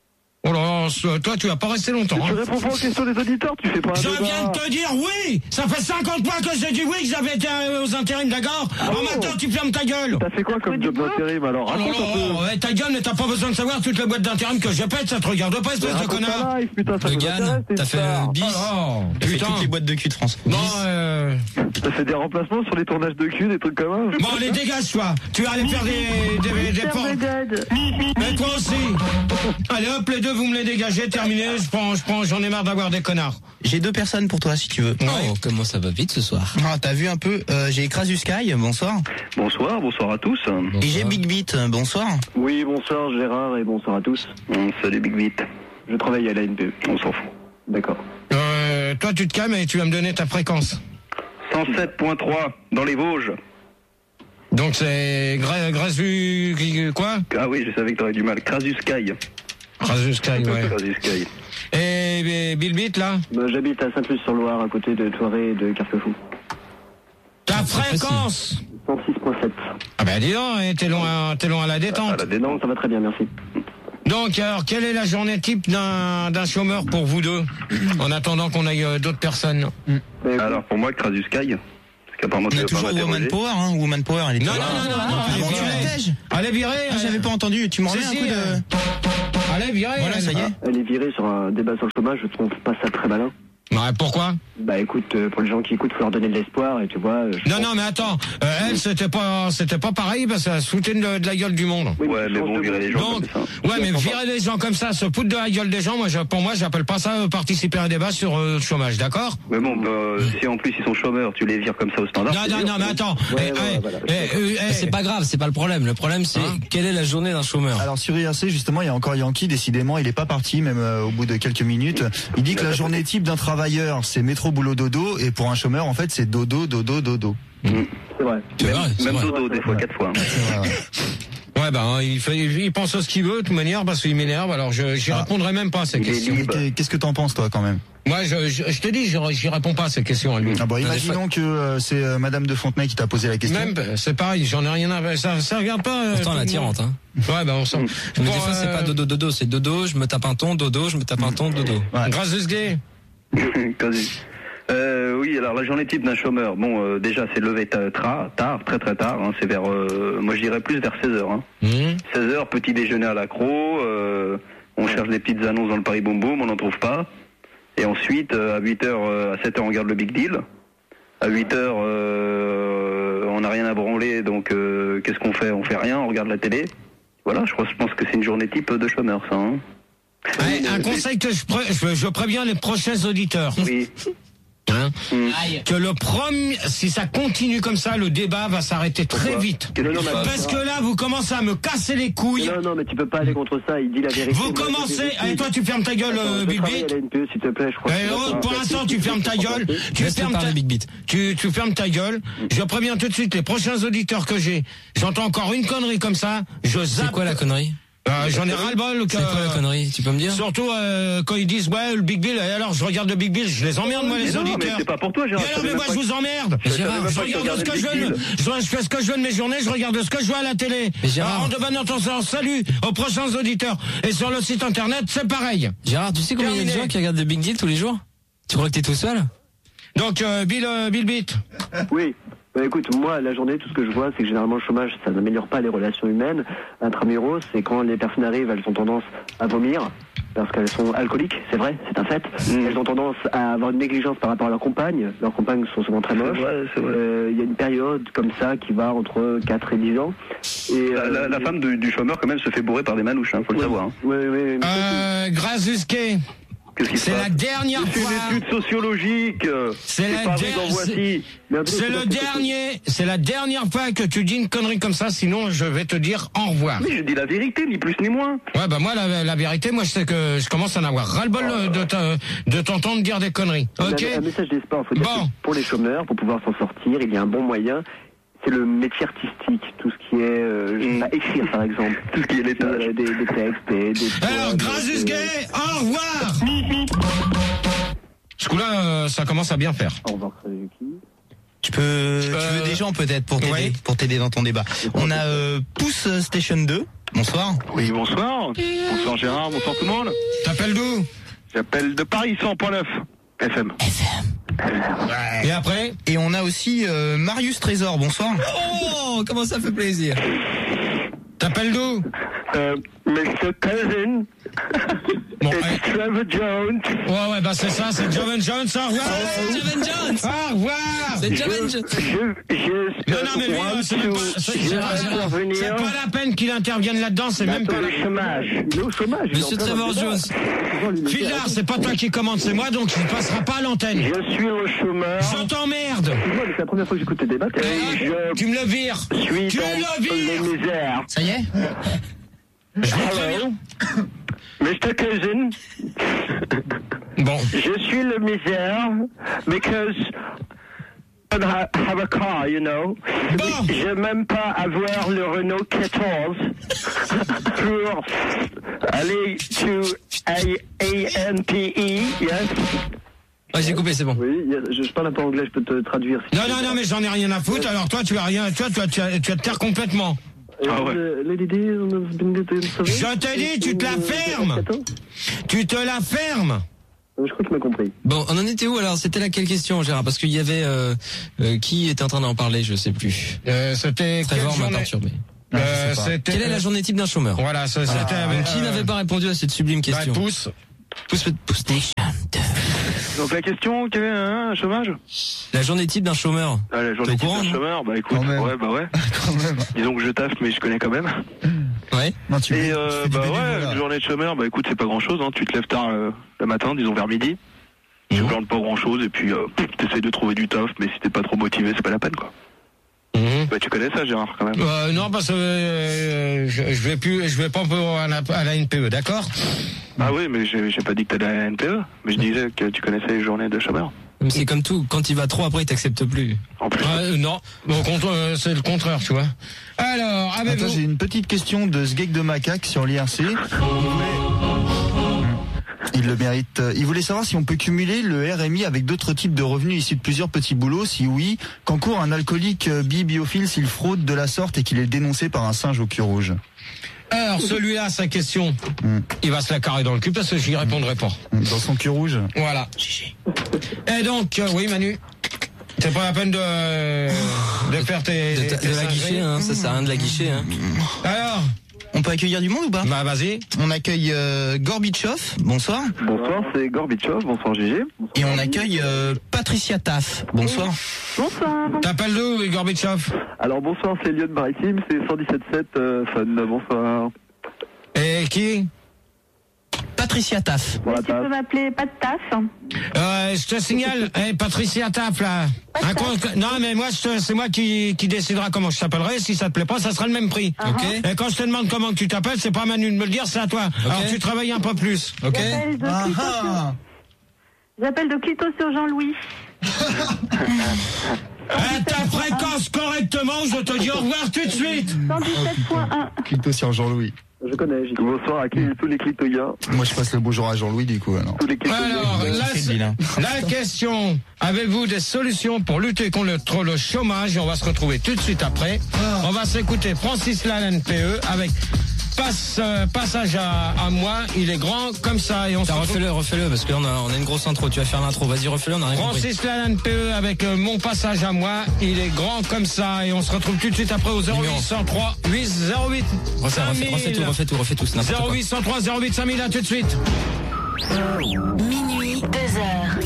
Oh là, toi, tu vas pas rester longtemps. Tu réponds pas aux questions des auditeurs, tu fais pas un débat. Je viens de te dire oui. Ça fait 50 fois que j'ai dit oui, que j'avais été aux intérims, d'accord. Maintenant, tu fermes ta gueule. T'as fait quoi comme job d'intérim, alors? Ouais, ta gueule, mais t'as pas besoin de savoir toutes les boîtes d'intérim que je pète, ça te regarde pas, espèce de connard. Le Gann, t'as fait le bis. T'as fait toutes les boîtes de cul de France. Non, t'as fait des remplacements sur les tournages de cul, des trucs comme ça. Bon, allez, dégage, toi. Tu vas aller faire des portes. Mais toi aussi. Allez, hop, les deux, vous me les dégagez, terminé. J'en ai marre d'avoir des connards. J'ai 2 personnes pour toi, si tu veux. Oh, comment ça va vite ce soir. Ah, t'as vu un peu, j'ai Crasus Sky, bonsoir. Bonsoir à tous. Et j'ai Big Beat, bonsoir. Oui, bonsoir Gérard et bonsoir à tous. Salut Big Beat. Je travaille à la NPE. On s'en fout. D'accord. Toi, tu te calmes et tu vas me donner ta fréquence. 107.3 dans les Vosges. Donc c'est Grasu quoi? Ah oui, je savais que t'aurais du mal. Crasus Sky. Crasus Sky, ouais. Crasus Sky. Et Bill Beat, là? J'habite à Saint-Plus-sur-Loire, à côté de Thoiré et de Carquefou. Ta fréquence? 106.7. Ah ben dis donc, t'es loin à la détente. À la détente, ça va très bien, merci. Donc alors, quelle est la journée type d'un chômeur pour vous deux, en attendant qu'on aille d'autres personnes? Alors pour moi, Crasus Sky. On a toujours Woman Power, hein, Woman Power, elle est non, elle est virée. J'avais pas entendu, tu m'en remets un coup de... Elle est virée. Voilà, ça y est. Elle est virée sur un débat sur le chômage, je trouve pas ça très malin. Ouais, pourquoi? Bah écoute, pour les gens qui écoutent, faut leur donner de l'espoir et tu vois. Non mais attends, elle c'était pas pareil parce qu'elle se foutait de la gueule du monde. Ouais, mais bon, virer les gens comme ça. Ouais, mais virer les gens comme ça, se foutre de la gueule des gens, pour moi, j'appelle pas ça participer à un débat sur le chômage, d'accord? Mais bon, si en plus ils sont chômeurs, tu les vires comme ça au standard. Non, mais attends. C'est pas grave, c'est pas le problème. Le problème, c'est quelle est la journée d'un chômeur? Alors sur IRC, justement, il y a encore Yankee, décidément, il est pas parti, même au bout de quelques minutes. Il dit que la journée type d'un travailleur, c'est métro, boulot, dodo, et pour un chômeur, en fait, c'est dodo, dodo, dodo. C'est vrai. Même dodo, des fois, 4 fois. Ouais, ben, il pense à ce qu'il veut, de toute manière, parce qu'il m'énerve, alors j'y répondrai même pas à ces questions. Qu'est-ce que t'en penses, toi, quand même? Moi, je te dis, j'y réponds pas à ces questions à lui. Ah bon, imaginons que c'est Madame de Fontenay qui t'a posé la question. Même, c'est pareil, j'en ai rien à... Ça regarde pas... Pourtant, la tirante, hein. Ouais, ben, on sent... Mais des fois, c'est pas dodo, c'est dodo, je me tape un ton, dodo, je me tape un ton, dodo. Grasus Gay. Oui, alors la journée type d'un chômeur, bon, déjà c'est levé très tard, hein, c'est vers, moi je dirais plus vers 16h. Hein. 16h, petit déjeuner à l'accro, on cherche des petites annonces dans le Paris Boom Boom, on n'en trouve pas. Et ensuite, à 8h, à 7h, on regarde le Big Deal. À 8h, on n'a rien à branler, donc qu'est-ce qu'on fait? On fait rien, on regarde la télé. Voilà, je pense que c'est une journée type de chômeur, ça. Hein. Ouais, un conseil que je préviens les prochains auditeurs. Oui. Hein que le premier, si ça continue comme ça, le débat va s'arrêter très vite. Parce que là, vous commencez à me casser les couilles. Non, mais tu peux pas aller contre ça. Il dit la vérité. Vous commencez. Allez, toi, tu fermes ta gueule, Big Beat. S'il te plaît, je crois. Pour l'instant, tu fermes ta gueule. Tu fermes ta gueule. Je préviens tout de suite les prochains auditeurs que j'ai. J'entends encore une connerie comme ça. Je zappe. C'est quoi la connerie? J'en ai ras-le-bol. C'est quoi la connerie? Tu peux me dire? Surtout quand ils disent ouais le Big Bill. Et alors je regarde le Big Bill, je les emmerde moi les auditeurs. Mais c'est pas pour toi, Gérard. Mais moi je vous emmerde. Je regarde ce que je veux. Je fais ce que je veux de mes journées. Je regarde ce que je veux à la télé. En de bonne attention. Salut aux prochains auditeurs. Et sur le site internet c'est pareil. Gérard, tu sais combien il y a de gens qui regardent le Big Deal tous les jours? Tu crois que t'es tout seul? Donc Bill Beat. Oui. Bah écoute, moi, la journée, tout ce que je vois, c'est que généralement, le chômage, ça n'améliore pas les relations humaines. Intramuros, c'est quand les personnes arrivent, elles ont tendance à vomir, parce qu'elles sont alcooliques, c'est vrai, c'est un fait. Elles ont tendance à avoir une négligence par rapport à leurs compagnes sont souvent très moches. Il y a une période comme ça qui va entre 4 et 10 ans. Et la femme du chômeur, quand même, se fait bourrer par des manouches, hein, faut le savoir. Hein. Oui. Grasus Gay. C'est la dernière fois. C'est une étude sociologique. C'est la dernière fois que tu dis une connerie comme ça, sinon je vais te dire au revoir. Mais je dis la vérité, ni plus ni moins. Ouais, bah moi la vérité, moi je sais que je commence à en avoir ras-le-bol de t'entendre dire des conneries. Ok. Un message d'espoir, faut dire que pour les chômeurs, pour pouvoir s'en sortir, il y a un bon moyen. C'est le métier artistique, tout ce qui est écrire par exemple, tout ce qui est l'étage, des textes, Alors, Grasus Gay, au revoir. Ce coup-là, ça commence à bien faire. Au revoir, Suzuki. Tu veux des gens peut-être pour t'aider dans ton débat. On a Pouce Station 2. Bonsoir. Oui, bonsoir. Bonsoir Gérard, bonsoir tout le monde. T'appelles d'où? J'appelle de Paris 100.9 FM. Et après? Et on a aussi Marius Trésor. Bonsoir. Oh, comment ça fait plaisir. T'appelles d'où? Mr. Cousin. Bon, It's Trevor Jones. Ouais, bah c'est ça, c'est Joven Jones. Au revoir. C'est Joven Jones. Au revoir. C'est Joven Jones. Non, mais lui, c'est pas la peine qu'il intervienne là-dedans, c'est même pas le chômage. Il est au chômage. Monsieur Trevor Jones. Filard, c'est pas toi qui commande, c'est moi, donc il passera pas à l'antenne. Je suis au chômage. Je t'emmerde. C'est la première fois que j'écoute tes débats. Tu me le vires. Tu me le vires. Ça y est? Hello. Mr. Cousin. Bon. Je suis le misère because I don't have a car, you know. Bon. Je n'ai même pas avoir le Renault 14 pour aller to ANPE, yes. Ouais, j'ai coupé, c'est bon. Oui, je parle un peu anglais, je peux te traduire. Si Non, mais j'en ai rien à foutre, alors toi, tu as rien, tu te taire complètement. Ah ouais. Je te dis, tu te la fermes. Tu te la fermes. Je crois que tu m'as compris. Bon, on en était où alors? C'était laquelle question, Gérard? Parce qu'il y avait qui était en train d'en parler, je sais plus. C'était Trevor m'a perturbé. Quelle est la journée type d'un chômeur? Voilà, c'était avec qui n'avait pas répondu à cette sublime question? Pouce Station 2. Donc la question, quel est un chômage? La journée type d'un chômeur. Ah, la journée type d'un chômeur, bah écoute, ouais. Quand même. Disons que je taffe, mais je connais quand même. Ouais. Non, Une journée de chômeur, bah écoute, c'est pas grand chose, hein. Tu te lèves tard le matin, disons vers midi. Tu plantes pas grand chose, et puis t'essayes de trouver du taf, mais si t'es pas trop motivé, c'est pas la peine, quoi. Bah, tu connais ça, Gérard, quand même? Non, parce que je vais pas à la NPE, d'accord? Ah oui, mais j'ai pas dit que t'allais à la NPE, mais je disais que tu connaissais les journées de chômeur. C'est comme tout, quand il va trop après, il t'accepte plus. En plus. Non, c'est le contraire, tu vois. Alors, attends, j'ai une petite question de Sgeg de Macaque sur l'IRC. Il le mérite. Il voulait savoir si on peut cumuler le RMI avec d'autres types de revenus issus de plusieurs petits boulots. Si oui, qu'encourt un alcoolique biophile s'il fraude de la sorte et qu'il est dénoncé par un singe au cul rouge? Alors, celui-là, sa question, il va se la carrer dans le cul parce que j'y répondrai pas. Dans son cul rouge? Voilà. Et donc, oui, Manu, c'est pas la peine de faire tes... De la guicher, hein, ça sert à rien de la guicher, hein. Alors, on peut accueillir du monde ou pas? Bah vas-y. On accueille Gorbichov, bonsoir. Bonsoir, c'est Gorbichov, bonsoir Gégé. Et on accueille Patricia Taff, bonsoir. Bonsoir. T'appelles d'où, Gorbichov? Alors bonsoir, c'est Lyon Maritime, c'est 117.7 Fun, bonsoir. Et qui? Patricia Taff. Voilà, Tu peux m'appeler pas de taf. Je te signale, Patricia Taff, là. Non, mais moi, c'est moi qui décidera comment je t'appellerai. Si ça te plaît pas, ça sera le même prix. Okay. Et quand je te demande comment tu t'appelles, c'est pas à Manu de me le dire, c'est à toi. Okay. Alors tu travailles un peu plus, ok? J'appelle de Clito sur Jean-Louis. Ta fréquence correctement, je te dis au revoir tout de suite. 117.1. Clito sur Jean-Louis. Je connais, j'ai dit. Bonsoir à tous les clitoyens. Moi, je passe le bonjour à Jean-Louis, du coup, alors. Tous les clitoyens. Alors, la question, avez-vous des solutions pour lutter contre le chômage? Et on va se retrouver tout de suite après. On va s'écouter Francis Lalanne PE avec passage à moi, il est grand comme ça. Et on refais-le, parce qu'on a une grosse intro. Tu vas faire l'intro, vas-y, refais-le, on a rien compris. Francis Lalanne PE avec mon passage à moi, il est grand comme ça. Et on se retrouve tout de suite après au 0803 808 refais tout, c'est n'importe quoi. 0803 08 5000, à tout de suite. Minuit, 2h.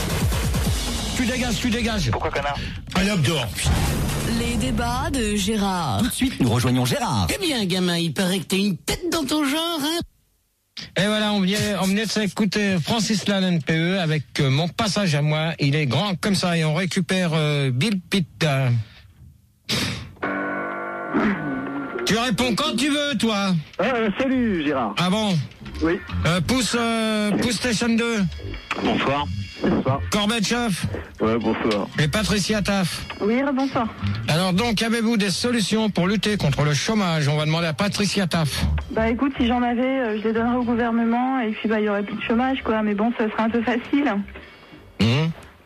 Tu dégages. Pourquoi connard? Allez hop, dehors. Les débats de Gérard. Tout de suite, nous rejoignons Gérard. Eh bien, gamin, il paraît que t'as une tête dans ton genre, hein? Et voilà, on venait de s'écouter Francis Lalanne PE avec mon passage à moi. Il est grand comme ça et on récupère Bill Pitt. Tu réponds quand tu veux, toi. Salut Gérard. Ah bon? Oui. Pouce Station 2. Bonsoir. Bonsoir. Gorbatchev. Ouais, bonsoir. Et Patricia Taff. Oui, bonsoir. Alors donc, avez-vous des solutions pour lutter contre le chômage? On va demander à Patricia Taff. Bah écoute, si j'en avais, je les donnerais au gouvernement et puis bah il y aurait plus de chômage quoi. Mais bon, ça serait un peu facile. Moi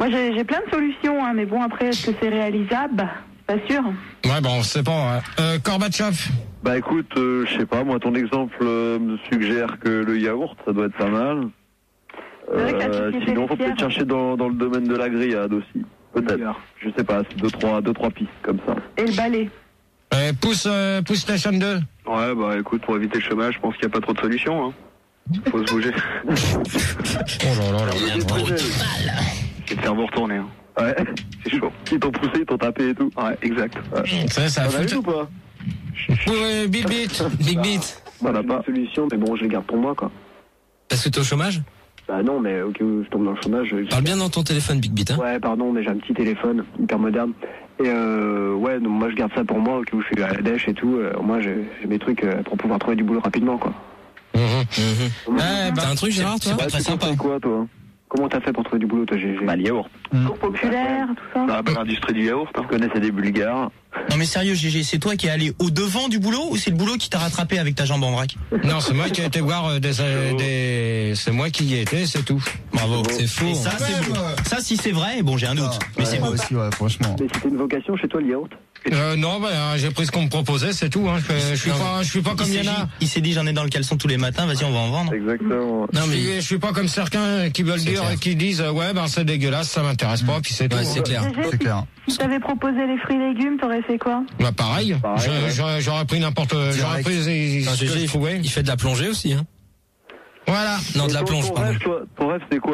Moi, j'ai plein de solutions, hein, mais bon, après, est-ce que c'est réalisable? Pas sûr. Ouais, bon, c'est pas. Gorbatchev. Bah écoute, je sais pas, moi ton exemple me suggère que le yaourt, ça doit être pas mal. Sinon, faut peut-être chercher dans le domaine de la grillade aussi. Peut-être. Je sais pas, c'est deux, trois pistes comme ça. Et le balai. Pousse Station 2. Ouais, bah écoute, pour éviter le chômage, je pense qu'il n'y a pas trop de solutions. Hein. Faut se bouger. Oh là là là. Et de faire vous retourner. Hein. Ouais. C'est chaud. Ils t'ont poussé, ils t'ont tapé et tout. Ouais, exact. Ouais. Ça a vu ou pas? Ouais, Big Beat. Big Beat. Voilà, pas de solution, mais bon, je les garde pour moi, quoi. Parce que t'es au chômage? Bah non, mais au cas où je tombe dans le chômage... Parle bien dans ton téléphone, Big Beat, hein. Ouais, pardon, mais j'ai un petit téléphone, hyper moderne. Et ouais, donc moi je garde ça pour moi, au cas où je suis à la dèche et tout. Moi j'ai mes trucs pour pouvoir trouver du boulot rapidement, quoi. T'as un truc, Gérard, toi? C'est pas très sympa. C'est quoi, toi? Comment t'as fait pour trouver du boulot, toi, GG? Bah, le yaourt. Cours populaire, tout ça. Bah, l'industrie du yaourt. Je connaissais des Bulgares. Non mais sérieux, GG, c'est toi qui es allé au devant du boulot ou c'est le boulot qui t'a rattrapé avec ta jambe en vrac? Non, c'est moi qui ai été voir c'est moi qui y ai été, c'est tout. Bravo. C'est faux. Et ça, c'est beau. Ça, si c'est vrai, bon, j'ai un doute. Mais c'est beau. Aussi, ouais, franchement. Mais c'était une vocation chez toi, le yaourt? Non, bah, j'ai pris ce qu'on me proposait, c'est tout. Hein. Je suis pas comme Yana. Il s'est dit, j'en ai dans le caleçon tous les matins. Vas-y, on va en vendre. Exactement. Non, mais je suis pas comme certains qui veulent dire et qui disent ouais, ben c'est dégueulasse, ça m'intéresse pas, puis c'est tout. C'est clair. C'est clair. Si t'avais proposé les fruits et légumes, t'aurais fait quoi? Bah pareil. J'aurais pris j'aurais pris ce que je trouvais. Il fait de la plongée aussi, hein. Voilà. Non, de la plonge, pardon. Ton rêve, c'est quoi?